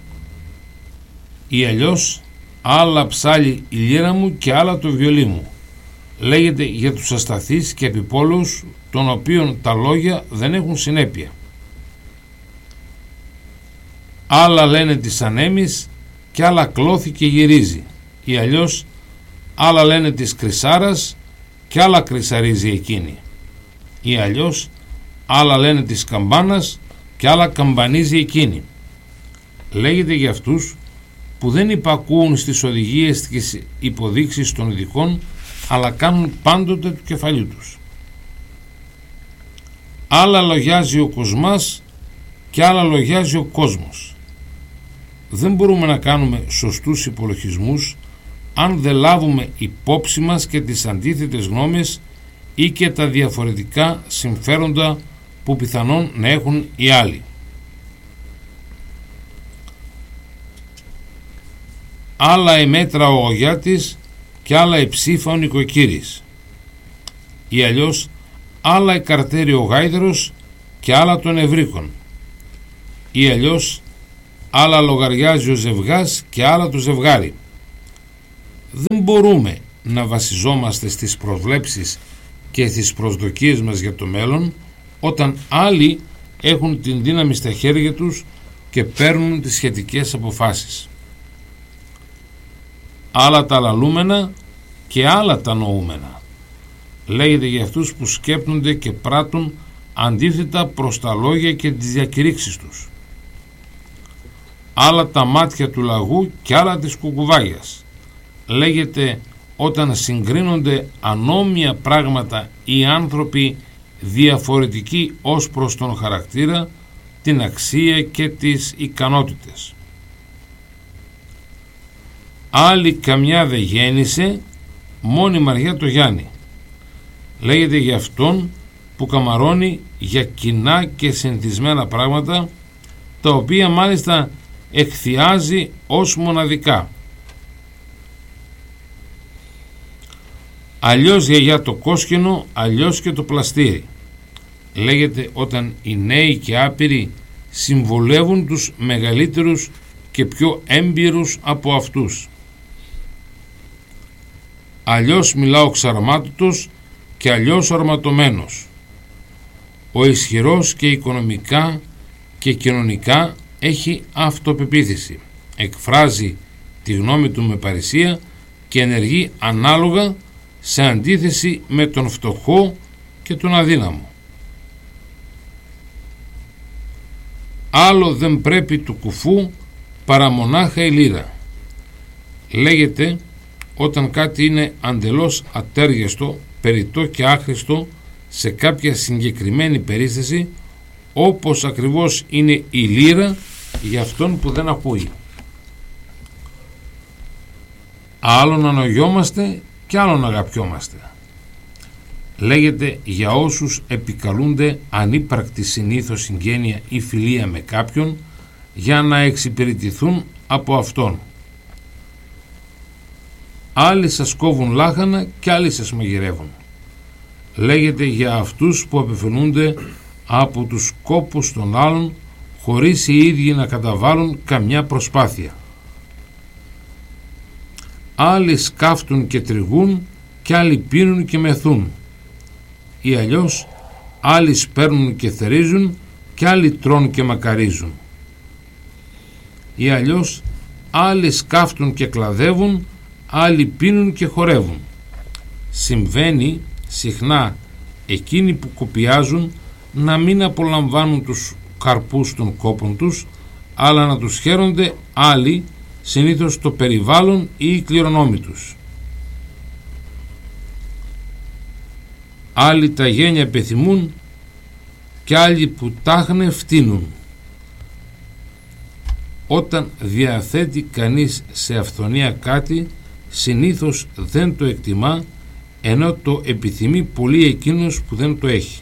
ή αλλιώς άλλα ψάλει η λίρα μου και άλλα το βιολί μου. Λέγεται για τους ασταθείς και επιπόλους των οποίων τα λόγια δεν έχουν συνέπεια. Άλλα λένε της ανέμης και άλλα κλώθη και γυρίζει, ή αλλιώς άλλα λένε της κρυσάρας και άλλα κρυσαρίζει εκείνη, ή αλλιώς άλλα λένε της καμπάνας και άλλα καμπανίζει εκείνη. Λέγεται για αυτούς που δεν υπακούουν στις οδηγίες και στις υποδείξεις των ειδικών, αλλά κάνουν πάντοτε του κεφαλιού τους. Άλλα λογιάζει ο κοσμάς και άλλα λογιάζει ο κόσμος. Δεν μπορούμε να κάνουμε σωστούς υπολογισμούς αν δεν λάβουμε υπόψη μας και τις αντίθετες γνώμες ή και τα διαφορετικά συμφέροντα που πιθανόν να έχουν οι άλλοι. Άλλα η μέτρα ο Ογιάτης και άλλα η ψήφα ο νοικοκύρης, ή αλλιώς άλλα η καρτέρι ο γάιδερος και άλλα των ευρύκων, ή αλλιώς άλλα λογαριάζει ο ζευγάς και άλλα το ζευγάρι. Δεν μπορούμε να βασιζόμαστε στις προβλέψεις και στις προσδοκίες μας για το μέλλον, όταν άλλοι έχουν την δύναμη στα χέρια τους και παίρνουν τις σχετικές αποφάσεις. Άλλα τα λαλούμενα και άλλα τα νοούμενα. Λέγεται για αυτούς που σκέπτονται και πράττουν αντίθετα προς τα λόγια και τις διακηρύξεις τους. Άλλα τα μάτια του λαγού και άλλα της κουκουβάγιας. Λέγεται όταν συγκρίνονται ανώμια πράγματα οι άνθρωποι διαφορετικοί ως προς τον χαρακτήρα, την αξία και τις ικανότητες. Άλλη καμιά δε γέννησε, μόνη Μαριά το Γιάννη. Λέγεται για αυτόν που καμαρώνει για κοινά και συνηθισμένα πράγματα, τα οποία μάλιστα εκθιάζει ως μοναδικά. Αλλιώς γιαγιά το κόσκινο, αλλιώς και το πλαστήρι. Λέγεται όταν οι νέοι και άπειροι συμβολεύουν τους μεγαλύτερους και πιο έμπειρους από αυτούς. Αλλιώς μιλά ο ξαρμάτωτος και αλλιώς ορματωμένος. Ο ισχυρός και οικονομικά και κοινωνικά έχει αυτοπεποίθηση, εκφράζει τη γνώμη του με παρησία και ενεργεί ανάλογα, σε αντίθεση με τον φτωχό και τον αδύναμο. Άλλο δεν πρέπει του κουφού παρά μονάχα η λύρα. Λέγεται όταν κάτι είναι αντελώς ατέριαστο, περιττό και άχρηστο σε κάποια συγκεκριμένη περίσταση, όπως ακριβώς είναι η λύρα για αυτόν που δεν ακούει. Άλλον ανογιόμαστε και άλλον αγαπιόμαστε. Λέγεται για όσους επικαλούνται ανύπαρκτη συνήθως συγγένεια ή φιλία με κάποιον για να εξυπηρετηθούν από αυτόν. Άλλοι σας κόβουν λάχανα και άλλοι σας μαγειρεύουν. Λέγεται για αυτούς που απευθυνούνται από τους κόπους των άλλων χωρίς οι ίδιοι να καταβάλουν καμιά προσπάθεια. Άλλοι σκάφτουν και τριγούν και άλλοι πίνουν και μεθούν, ή αλλιώς άλλοι σπέρνουν και θερίζουν και άλλοι τρώνε και μακαρίζουν, ή αλλιώς άλλοι σκάφτουν και κλαδεύουν, άλλοι πίνουν και χορεύουν. Συμβαίνει συχνά εκείνοι που κοπιάζουν να μην απολαμβάνουν τους καρπούς των κόπων τους, αλλά να τους χαίρονται άλλοι, συνήθως το περιβάλλον ή οι κληρονόμοι τους. Άλλοι τα γένια πεθυμούν και άλλοι που τάχνε φτύνουν. Όταν διαθέτει κανείς σε αυθονία κάτι, συνήθως δεν το εκτιμά, ενώ το επιθυμεί πολύ εκείνος που δεν το έχει.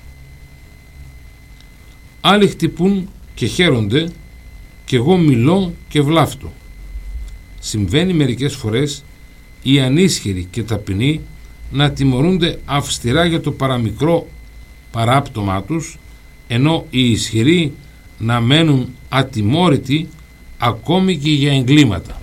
Άλλοι χτυπούν και χαίρονται και εγώ μιλώ και βλάφτω. Συμβαίνει μερικές φορές οι ανίσχυροι και ταπεινοί να τιμωρούνται αυστηρά για το παραμικρό παράπτωμά τους, ενώ οι ισχυροί να μένουν ατιμόρυτοι ακόμη και για εγκλήματα.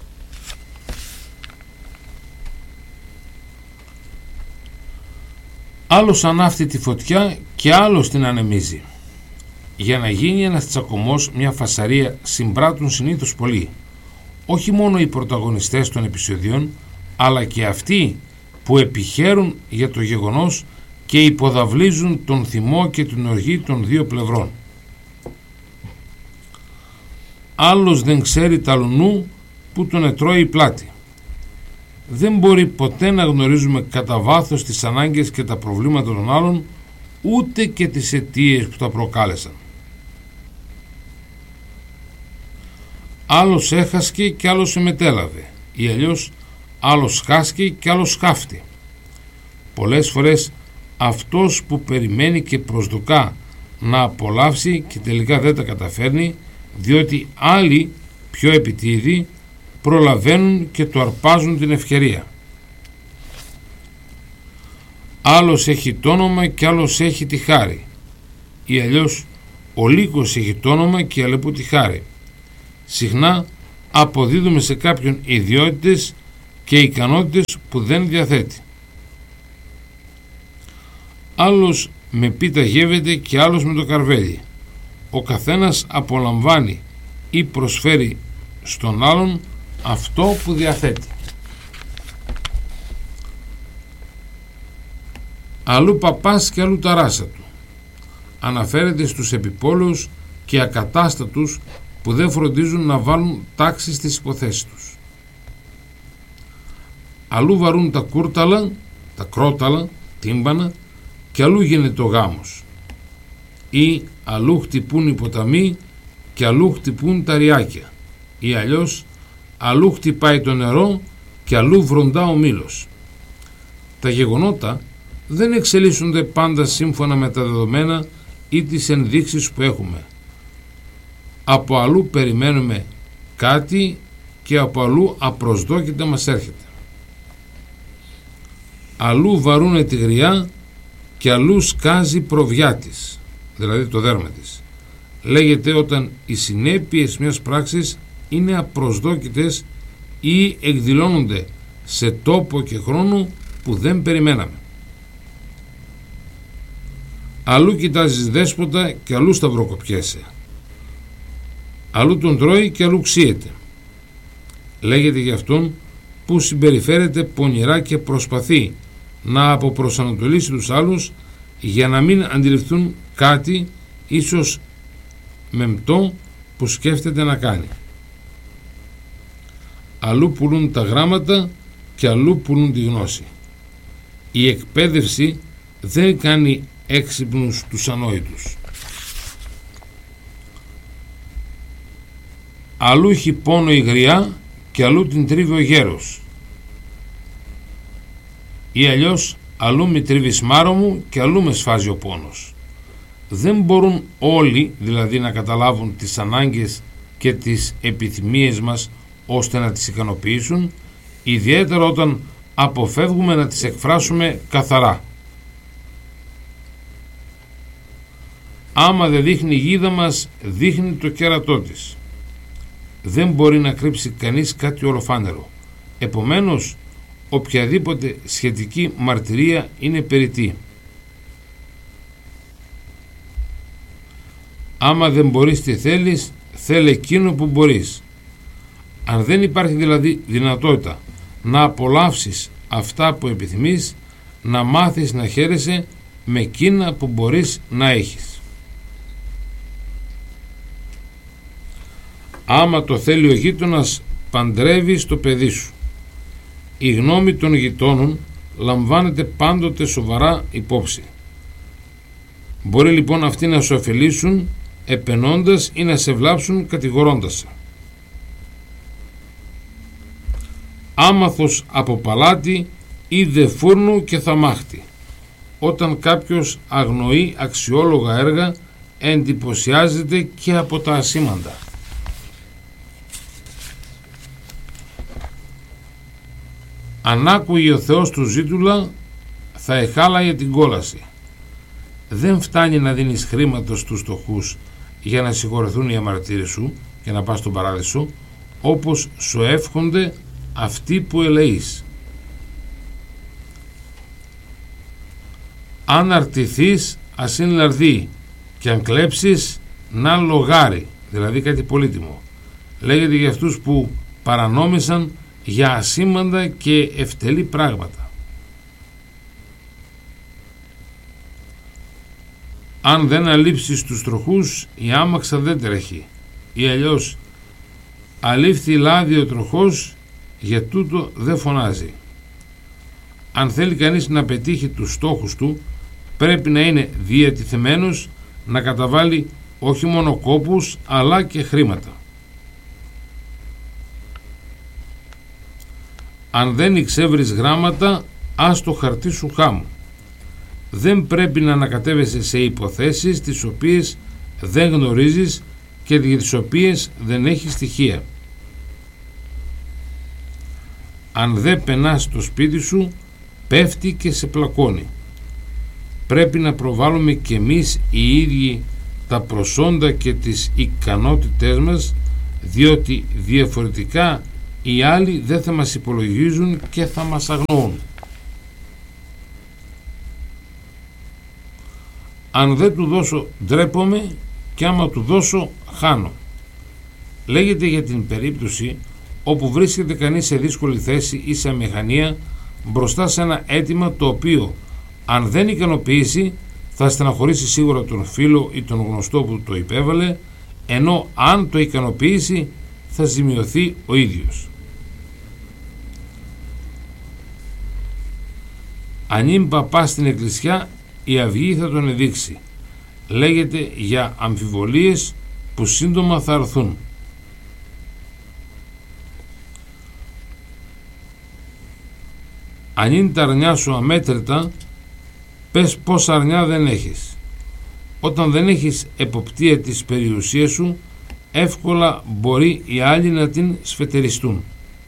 Άλλος ανάφτει τη φωτιά και άλλος την ανεμίζει. Για να γίνει ένας τσακωμός, μια φασαρία, συμπράττουν συνήθως πολλοί. Όχι μόνο οι πρωταγωνιστές των επεισοδιών, αλλά και αυτοί που επιχαίρουν για το γεγονός και υποδαβλίζουν τον θυμό και την οργή των δύο πλευρών. Άλλος δεν ξέρει ταλουνού που τον ετρώει η πλάτη. Δεν μπορεί ποτέ να γνωρίζουμε κατά βάθος τις ανάγκες και τα προβλήματα των άλλων, ούτε και τις αιτίες που τα προκάλεσαν. Άλλος έχασκε και άλλος εμετέλαβε, ή αλλιώς άλλος χάσκε και άλλος χάφτει. Πολλές φορές αυτός που περιμένει και προσδοκά να απολαύσει και τελικά δεν τα καταφέρνει, διότι άλλοι πιο επιτίδιοι προλαβαίνουν και του αρπάζουν την ευκαιρία. Άλλος έχει το όνομα και άλλος έχει τη χάρη, ή αλλιώς Ο λύκος έχει το όνομα και η αλεπού τη χάρη. Συχνά αποδίδουμε σε κάποιον ιδιότητες και ικανότητες που δεν διαθέτει. Άλλος με πίτα γεύεται και άλλος με το καρβέλι. Ο καθένας απολαμβάνει ή προσφέρει στον άλλον αυτό που διαθέτει. Αλλού παπάς και αλλού τα ράσα του. Αναφέρεται στους επιπόλαιους και ακατάστατους που δεν φροντίζουν να βάλουν τάξη στις υποθέσεις τους. Αλλού βαρούν τα κούρταλα, τα κρόταλα, τύμπανα και αλλού γίνεται ο γάμος. Ή αλλού χτυπούν οι ποταμοί και αλλού χτυπούν τα ριάκια. Ή αλλιώς αλλού χτυπάει το νερό και αλλού βροντά ο μήλος. Τα γεγονότα δεν εξελίσσονται πάντα σύμφωνα με τα δεδομένα ή τις ενδείξεις που έχουμε. Από αλλού περιμένουμε κάτι και από αλλού απροσδόκητα μας έρχεται. Αλλού βαρούνε τη γριά και αλλού σκάζει προβιά της, δηλαδή το δέρμα της. Λέγεται όταν οι συνέπειες μιας πράξης είναι απροσδόκητες ή εκδηλώνονται σε τόπο και χρόνο που δεν περιμέναμε. Αλλού κοιτάζεις δέσποτα και αλλού σταυροκοπιέσαι. Αλλού τον τρώει και αλλού ξύεται. Λέγεται για αυτόν που συμπεριφέρεται πονηρά και προσπαθεί να αποπροσανατολίσει τους άλλους για να μην αντιληφθούν κάτι ίσως μεμπτό που σκέφτεται να κάνει. Αλλού πουλούν τα γράμματα και αλλού πουλούν τη γνώση. Η εκπαίδευση δεν κάνει έξυπνους τους ανόητους. Αλλού έχει πόνο η γριά και αλλού την τρίβει ο γέρος. Ή αλλιώς αλλού με τρίβει σμάρο μου και αλλού με σφάζει ο πόνος. Δεν μπορούν όλοι δηλαδή να καταλάβουν τις ανάγκες και τις επιθυμίες μας ώστε να τις ικανοποιήσουν, ιδιαίτερα όταν αποφεύγουμε να τις εκφράσουμε καθαρά. Άμα δεν δείχνει η γίδα μας, δείχνει το κέρατό της. Δεν μπορεί να κρύψει κανείς κάτι ολοφάνερο. Επομένως, οποιαδήποτε σχετική μαρτυρία είναι περιττή. Άμα δεν μπορείς τι θέλεις, θέλε εκείνο που μπορείς. Αν δεν υπάρχει δηλαδή δυνατότητα να απολαύσεις αυτά που επιθυμείς, να μάθεις να χαίρεσαι με εκείνα που μπορείς να έχεις. Άμα το θέλει ο γείτονας, παντρεύεις το παιδί σου. Η γνώμη των γειτόνων λαμβάνεται πάντοτε σοβαρά υπόψη. Μπορεί λοιπόν αυτοί να σου ωφελήσουν επενώντας ή να σε βλάψουν κατηγορώντας σε. Άμαθος από παλάτι είδε φούρνου και θαμάχτη. Όταν κάποιος αγνοεί αξιόλογα έργα, εντυπωσιάζεται και από τα ασήμαντα. Αν άκουγε ο Θεός του ζήτουλα, θα εχάλαγε την κόλαση. Δεν φτάνει να δίνεις χρήματα στους φτωχούς για να συγχωρεθούν οι αμαρτύρες σου και να πας στον παράδεισο, όπως σου εύχονται αυτοί που ελεείς. Αν αρτηθείς, ας είναι λαρδί, και αν κλέψεις, να λογάρι, δηλαδή κάτι πολύτιμο. Λέγεται για αυτούς που παρανόμησαν για ασήμαντα και ευτελή πράγματα. Αν δεν αλείψεις τους τροχούς, η άμαξα δεν τρέχει. Ή αλλιώς, αλήφθη λάδι ο τροχός, για τούτο δεν φωνάζει. Αν θέλει κανείς να πετύχει τους στόχους του, πρέπει να είναι διατηθειμένος να καταβάλει όχι μόνο κόπους, αλλά και χρήματα. Αν δεν εξεύρεις γράμματα, ας το χαρτί σου χάμου. Δεν πρέπει να ανακατεύεσαι σε υποθέσεις τις οποίες δεν γνωρίζεις και για τις οποίες δεν έχεις στοιχεία. Αν δεν πενάς στο σπίτι σου, πέφτει και σε πλακώνει. Πρέπει να προβάλλουμε κι εμείς οι ίδιοι τα προσόντα και τις ικανότητές μας, διότι διαφορετικά οι άλλοι δεν θα μας υπολογίζουν και θα μας αγνοούν. Αν δεν του δώσω ντρέπομαι και άμα του δώσω χάνω. Λέγεται για την περίπτωση όπου βρίσκεται κανείς σε δύσκολη θέση ή σε αμηχανία μπροστά σε ένα αίτημα το οποίο αν δεν ικανοποιήσει θα στεναχωρήσει σίγουρα τον φίλο ή τον γνωστό που το υπέβαλε, ενώ αν το ικανοποιήσει θα ζημιωθεί ο ίδιος. Αν είναι παπά στην εκκλησιά, η αυγή θα τον εδείξει. Λέγεται για αμφιβολίες που σύντομα θα έρθουν. Αν είναι τα αρνιά σου αμέτρητα, πες πόσα αρνιά δεν έχεις. Όταν δεν έχεις εποπτεία της περιουσίας σου, εύκολα μπορεί οι άλλοι να την σφετεριστούν.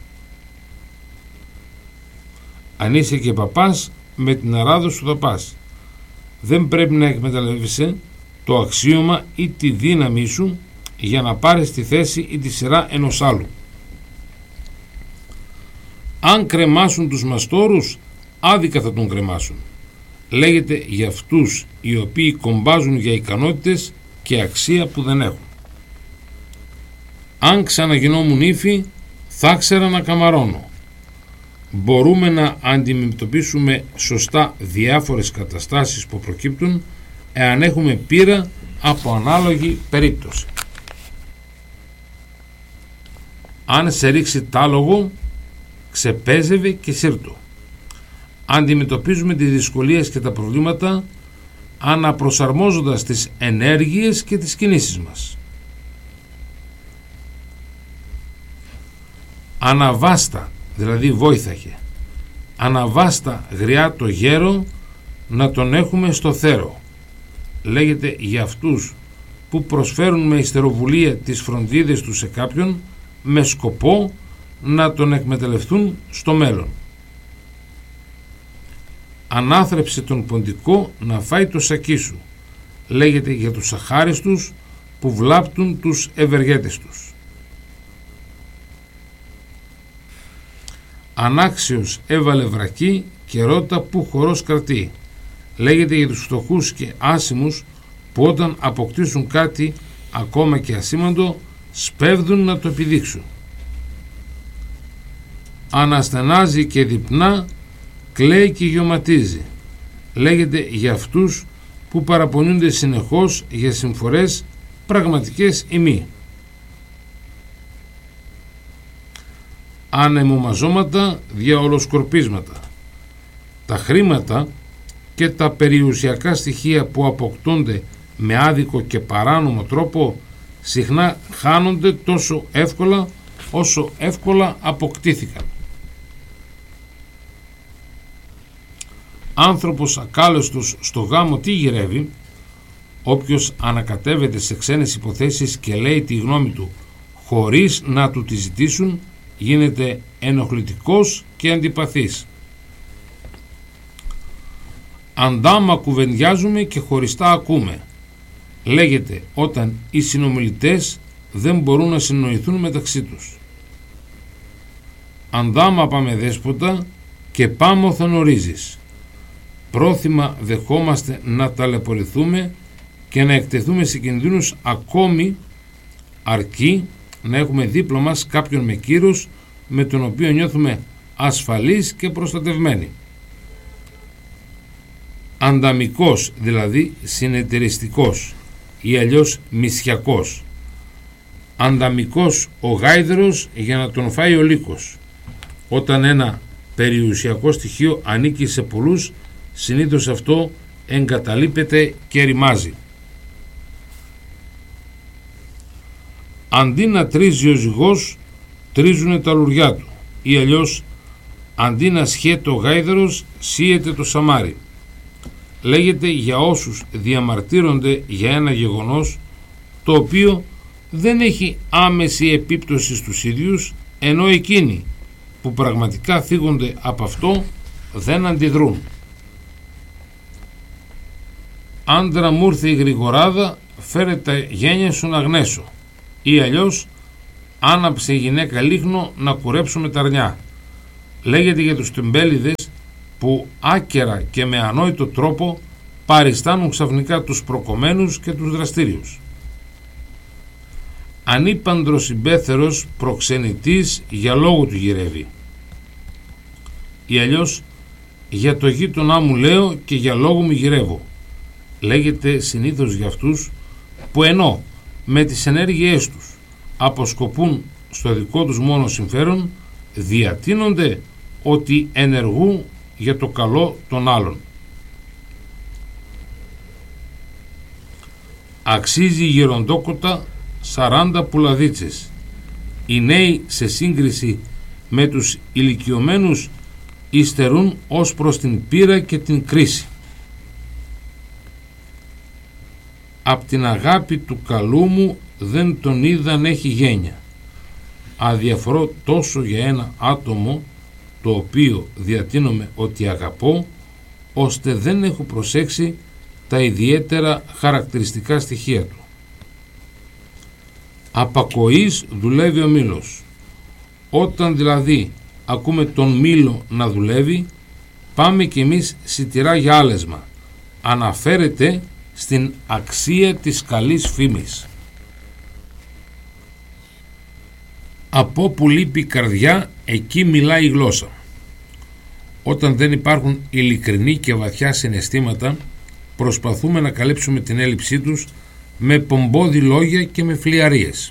Αν είσαι και παπάς, με την αράδο σου θα πας. Δεν πρέπει να εκμεταλλεύεσαι το αξίωμα ή τη δύναμή σου για να πάρεις τη θέση ή τη σειρά ενός άλλου. Αν κρεμάσουν τους μαστόρους, άδικα θα τον κρεμάσουν. Λέγεται για αυτούς οι οποίοι κομπάζουν για ικανότητες και αξία που δεν έχουν. Αν ξαναγινόμουν ύφη, θα ξέρα να καμαρώνω. Μπορούμε να αντιμετωπίσουμε σωστά διάφορες καταστάσεις που προκύπτουν εάν έχουμε πείρα από ανάλογη περίπτωση. Αν σε ρίξει τάλογο, ξεπέζευε και σύρτο. Αντιμετωπίζουμε τις δυσκολίες και τα προβλήματα αναπροσαρμόζοντας τις ενέργειες και τις κινήσεις μας. Αναβάστα, δηλαδή βόηθαχε. Αναβάστα γριά το γέρο, να τον έχουμε στο θέρο. Λέγεται για αυτούς που προσφέρουν με ιστεροβουλία τις φροντίδες τους σε κάποιον με σκοπό να τον εκμεταλλευτούν στο μέλλον. Ανάθρεψε τον ποντικό να φάει το σακί σου. Λέγεται για τους αχάριστους που βλάπτουν τους ευεργέτες τους. Ανάξιος έβαλε βρακή και ρώτα που χορός κρατεί. Λέγεται για τους φτωχούς και άσημους που όταν αποκτήσουν κάτι ακόμα και ασήμαντο σπέβδουν να το επιδείξουν. Αναστενάζει και διπνά, κλαίει και γιωματίζει. Λέγεται για αυτούς που παραπονιούνται συνεχώς για συμφορές πραγματικές ή μη. Ανεμομαζώματα δια ολοσκορπίσματα. Τα χρήματα και τα περιουσιακά στοιχεία που αποκτούνται με άδικο και παράνομο τρόπο συχνά χάνονται τόσο εύκολα όσο εύκολα αποκτήθηκαν. Άνθρωπος ακάλεστος στο γάμο τι γυρεύει? Όποιος ανακατεύεται σε ξένες υποθέσεις και λέει τη γνώμη του χωρίς να του τη ζητήσουν, γίνεται ενοχλητικός και αντιπαθής. Αντάμα κουβεντιάζουμε και χωριστά ακούμε. Λέγεται όταν οι συνομιλητές δεν μπορούν να συνοηθούν μεταξύ τους. Αντάμα πάμε δέσποτα και πάμε θονορίζεις. Πρόθυμα δεχόμαστε να ταλαιπωρηθούμε και να εκτεθούμε σε κινδύνους ακόμη αρκεί να έχουμε δίπλα μας κάποιον με κύρος με τον οποίο νιώθουμε ασφαλείς και προστατευμένοι. Ανταμικός, δηλαδή συνεταιριστικός ή αλλιώς μισιακός. Ανταμικός ο γάιδρος για να τον φάει ο λύκος. Όταν ένα περιουσιακό στοιχείο ανήκει σε πολλούς, συνήθως αυτό εγκαταλείπεται και ρημάζει. Αντί να τρίζει ο ζυγός, τρίζουνε τα λουριά του, ή αλλιώς αντί να σχέται ο γάιδρος, σύεται το σαμάρι. Λέγεται για όσους διαμαρτύρονται για ένα γεγονός το οποίο δεν έχει άμεση επίπτωση στους ίδιους, ενώ εκείνοι που πραγματικά θίγονται από αυτό δεν αντιδρούν. Άντρα μου ήρθε η γρηγοράδα φέρε τα γένια σου να γνέσω, ή αλλιώς άναψε η γυναίκα λίγνο να κουρέψουμε τα αρνιά. Λέγεται για τους τεμπέληδες που άκερα και με ανόητο τρόπο παριστάνουν ξαφνικά τους προκομμένους και τους δραστήριους. Ανήπαντρος υπαίθερος προξενητής για λόγο του γυρεύει, ή αλλιώς για το γείτονά μου λέω και για λόγο μου γυρεύω. Λέγεται συνήθως για αυτούς που ενώ με τις ενέργειές τους αποσκοπούν στο δικό τους μόνο συμφέρον, διατείνονται ότι ενεργούν για το καλό των άλλων. Αξίζει γεροντόκοτα 40 πουλαδίτσες. Οι νέοι σε σύγκριση με τους ηλικιωμένους υστερούν ως προς την πείρα και την κρίση. Απ' την αγάπη του καλού μου δεν τον είδαν έχει γένια. Αδιαφορώ τόσο για ένα άτομο το οποίο διατείνομαι ότι αγαπώ, ώστε δεν έχω προσέξει τα ιδιαίτερα χαρακτηριστικά στοιχεία του. Απακοής δουλεύει ο μήλος. Όταν δηλαδή ακούμε τον μήλο να δουλεύει, πάμε κι εμείς σιτηρά για άλεσμα. Αναφέρεται στην αξία της καλής φήμης. Από όπου λείπει η καρδιά, εκεί μιλάει η γλώσσα. Όταν δεν υπάρχουν ειλικρινή και βαθιά συναισθήματα, προσπαθούμε να καλύψουμε την έλλειψή τους με πομπόδι λόγια και με φλιαρίες.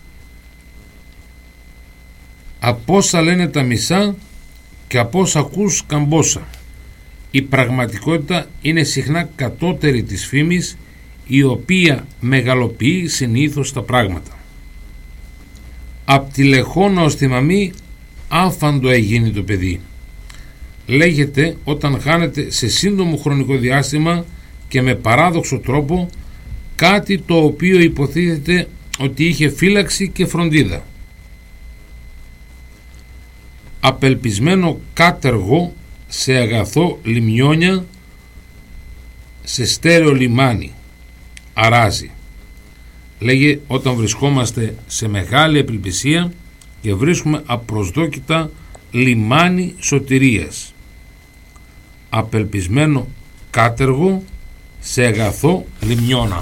Από όσα λένε τα μισά και από όσα ακούς καμπόσα. Η πραγματικότητα είναι συχνά κατώτερη της φήμης, η οποία μεγαλοποιεί συνήθως τα πράγματα. Απ' τη λεχόνα ως τη μαμή άφαντο εγίνει το παιδί. Λέγεται όταν χάνεται σε σύντομο χρονικό διάστημα και με παράδοξο τρόπο κάτι το οποίο υποτίθεται ότι είχε φύλαξη και φροντίδα. Απελπισμένο κάτεργο σε αγαθό λιμνιόνια, σε στέρεο λιμάνι αράζει. Λέγε όταν βρισκόμαστε σε μεγάλη απελπισία και βρίσκουμε απροσδόκητα λιμάνι σωτηρίας. Απελπισμένο κάτεργο σε αγαθό λιμνιώνα.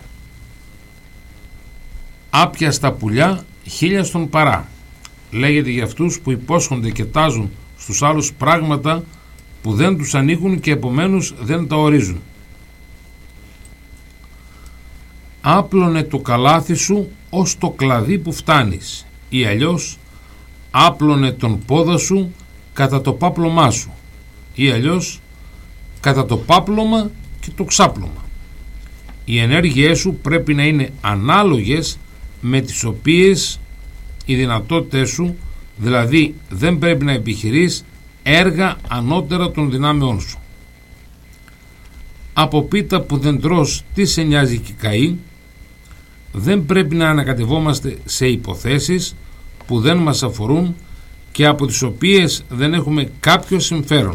Άπιαστα πουλιά χίλια στον παρά. Λέγεται για αυτούς που υπόσχονται και τάζουν στους άλλους πράγματα που δεν τους ανήκουν και επομένως δεν τα ορίζουν. Άπλωνε το καλάθι σου ως το κλαδί που φτάνεις, ή αλλιώς άπλωνε τον πόδα σου κατά το πάπλωμά σου, ή αλλιώς κατά το πάπλωμα και το ξάπλωμα. Οι ενέργειές σου πρέπει να είναι ανάλογες με τις οποίες οι δυνατότητες σου, δηλαδή δεν πρέπει να επιχειρείς έργα ανώτερα των δυνάμεών σου. Από πίτα που δεν τρως τι σε νοιάζει και καεί, δεν πρέπει να ανακατευόμαστε σε υποθέσεις που δεν μας αφορούν και από τις οποίες δεν έχουμε κάποιο συμφέρον.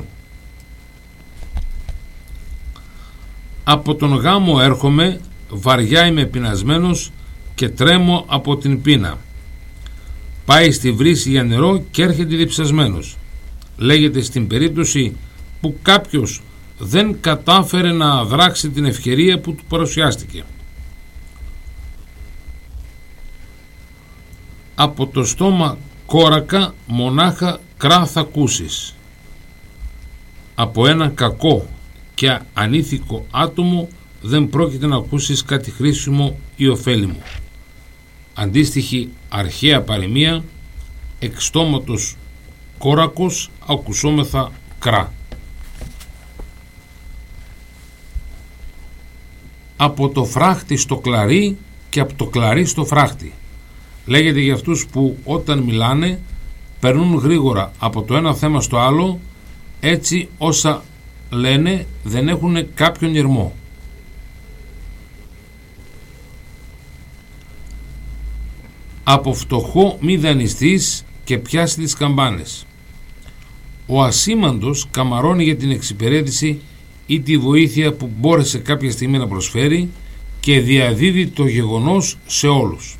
Από τον γάμο έρχομαι, βαριά είμαι πεινασμένος και τρέμω από την πείνα. Πάει στη βρύση για νερό και έρχεται διψασμένος. Λέγεται στην περίπτωση που κάποιος δεν κατάφερε να δράξει την ευκαιρία που του παρουσιάστηκε. Από το στόμα κόρακα μονάχα κρά θα ακούσεις. Από έναν κακό και ανήθικο άτομο δεν πρόκειται να ακούσεις κάτι χρήσιμο ή ωφέλιμο. Αντίστοιχη αρχαία παροιμία, εκ στόματος κόρακος ακουσόμεθα κρά. Από το φράχτη στο κλαρί και από το κλαρί στο φράχτη. Λέγεται για αυτούς που όταν μιλάνε περνούν γρήγορα από το ένα θέμα στο άλλο, έτσι όσα λένε δεν έχουν κάποιον ιρμό. Από φτωχό μη δανειστείς και πιάσει τις καμπάνες. Ο ασήμαντος καμαρώνει για την εξυπηρέτηση ή τη βοήθεια που μπόρεσε κάποια στιγμή να προσφέρει και διαδίδει το γεγονός σε όλους.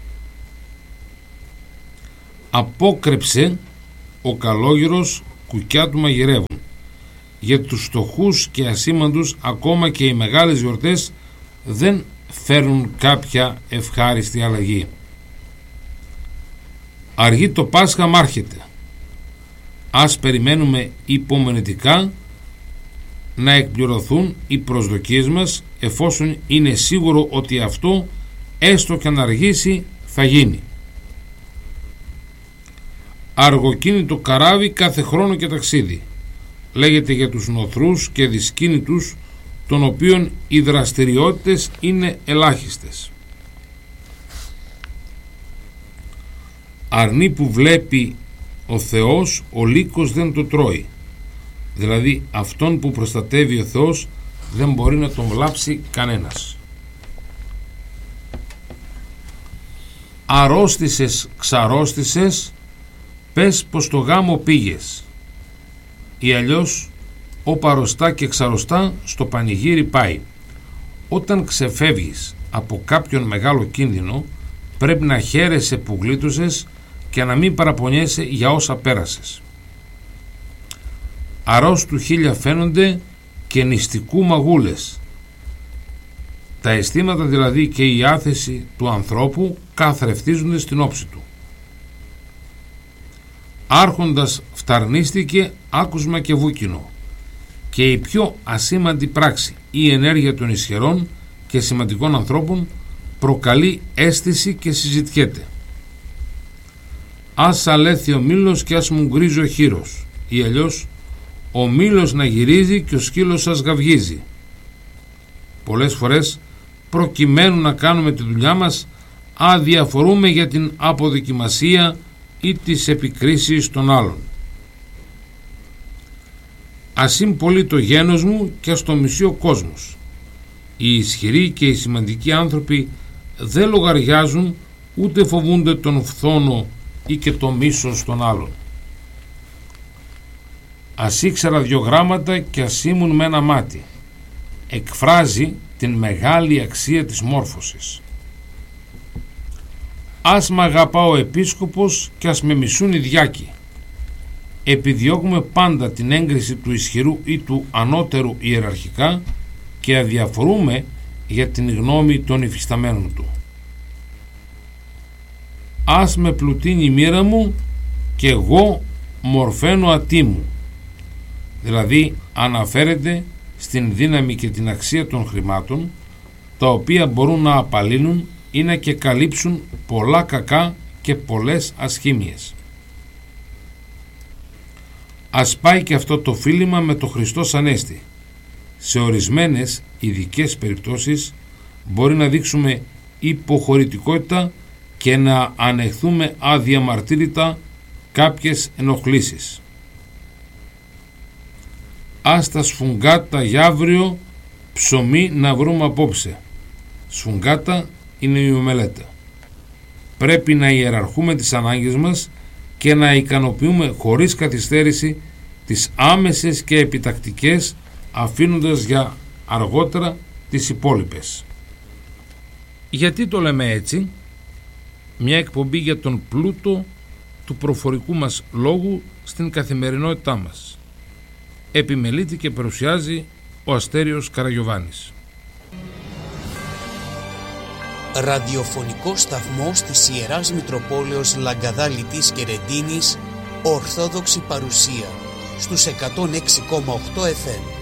Απόκρεψε ο καλόγερος, κουκιά του μαγειρεύουν. Για τους φτωχούς και ασήμαντους ακόμα και οι μεγάλες γιορτές δεν φέρνουν κάποια ευχάριστη αλλαγή. Αργεί το Πάσχα μάρχεται. Ας περιμένουμε υπομονετικά να εκπληρωθούν οι προσδοκίες μας, εφόσον είναι σίγουρο ότι αυτό, έστω και αν αργήσει, θα γίνει. Αργοκίνητο καράβι κάθε χρόνο και ταξίδι. Λέγεται για τους νοθρούς και δυσκίνητους, των οποίων οι δραστηριότητες είναι ελάχιστες. Αρνί που βλέπει ο Θεός, ο λύκος δεν το τρώει. Δηλαδή αυτόν που προστατεύει ο Θεός δεν μπορεί να τον βλάψει κανένας. Αρρώστησες, ξαρρώστησες, πες πως το γάμο πήγες, ή αλλιώς ο παρωστά και ξαρωστά στο πανηγύρι πάει. Όταν ξεφεύγεις από κάποιον μεγάλο κίνδυνο, πρέπει να χαίρεσαι που γλίτωσες και να μην παραπονιέσαι για όσα πέρασες. Αρρώστου χίλια φαίνονται και νηστικού μαγούλες. Τα αισθήματα δηλαδή και η άθεση του ανθρώπου καθρεφτίζονται στην όψη του. Άρχοντας φταρνίστηκε άκουσμα και βούκινο, και η πιο ασήμαντη πράξη ή ενέργεια των ισχυρών και σημαντικών ανθρώπων προκαλεί αίσθηση και συζητιέται. Ας αλέθει ο μήλος και ας μου γκρίζει ο χείρος, ή αλλιώς ο μήλος να γυρίζει και ο σκύλος σας γαυγίζει. Πολλές φορές, προκειμένου να κάνουμε τη δουλειά μας, αδιαφορούμε για την αποδοκιμασία ή τις επικρίσεις των άλλων. Ας είναι πολύ το γένος μου και ας το μισεί ο κόσμος. Οι ισχυροί και οι σημαντικοί άνθρωποι δεν λογαριάζουν ούτε φοβούνται τον φθόνο ή και το μίσος των άλλων. Ας ήξερα 2 γράμματα και ας ήμουν με ένα μάτι. Εκφράζει την μεγάλη αξία της μόρφωσης. Ας μ' αγαπά ο επίσκοπος και ας με μισούν οι διάκοι. Επιδιώκουμε πάντα την έγκριση του ισχυρού ή του ανώτερου ιεραρχικά και αδιαφορούμε για την γνώμη των υφισταμένων του. Ας με πλουτίνει η μοίρα μου και εγώ μορφαίνω ατίμου. Δηλαδή αναφέρεται στην δύναμη και την αξία των χρημάτων, τα οποία μπορούν να απαλύνουν ή να και καλύψουν πολλά κακά και πολλές ασχήμιες. Ας πάει και αυτό το φίλημα με το Χριστός Ανέστη. Σε ορισμένες ειδικές περιπτώσεις μπορεί να δείξουμε υποχωρητικότητα και να ανεχθούμε αδιαμαρτύρητα κάποιες ενοχλήσεις. Ας τα σφουγγάτα για αύριο, ψωμί να βρούμε απόψε. Σφουγγάτα είναι η ομελέτα. Πρέπει να ιεραρχούμε τις ανάγκες μας και να ικανοποιούμε χωρίς καθυστέρηση τις άμεσες και επιτακτικές, αφήνοντας για αργότερα τις υπόλοιπες. Γιατί το λέμε έτσι? Μια εκπομπή για τον πλούτο του προφορικού μας λόγου στην καθημερινότητά μας. Επιμελείται και παρουσιάζει ο Αστέριος Καραγιωβάνης. Ραδιοφωνικό σταθμός της Ιεράς Μητροπόλεως Λαγκαδά Λιτής και Ρεντίνης, Ορθόδοξη παρουσία στους 106,8 FM.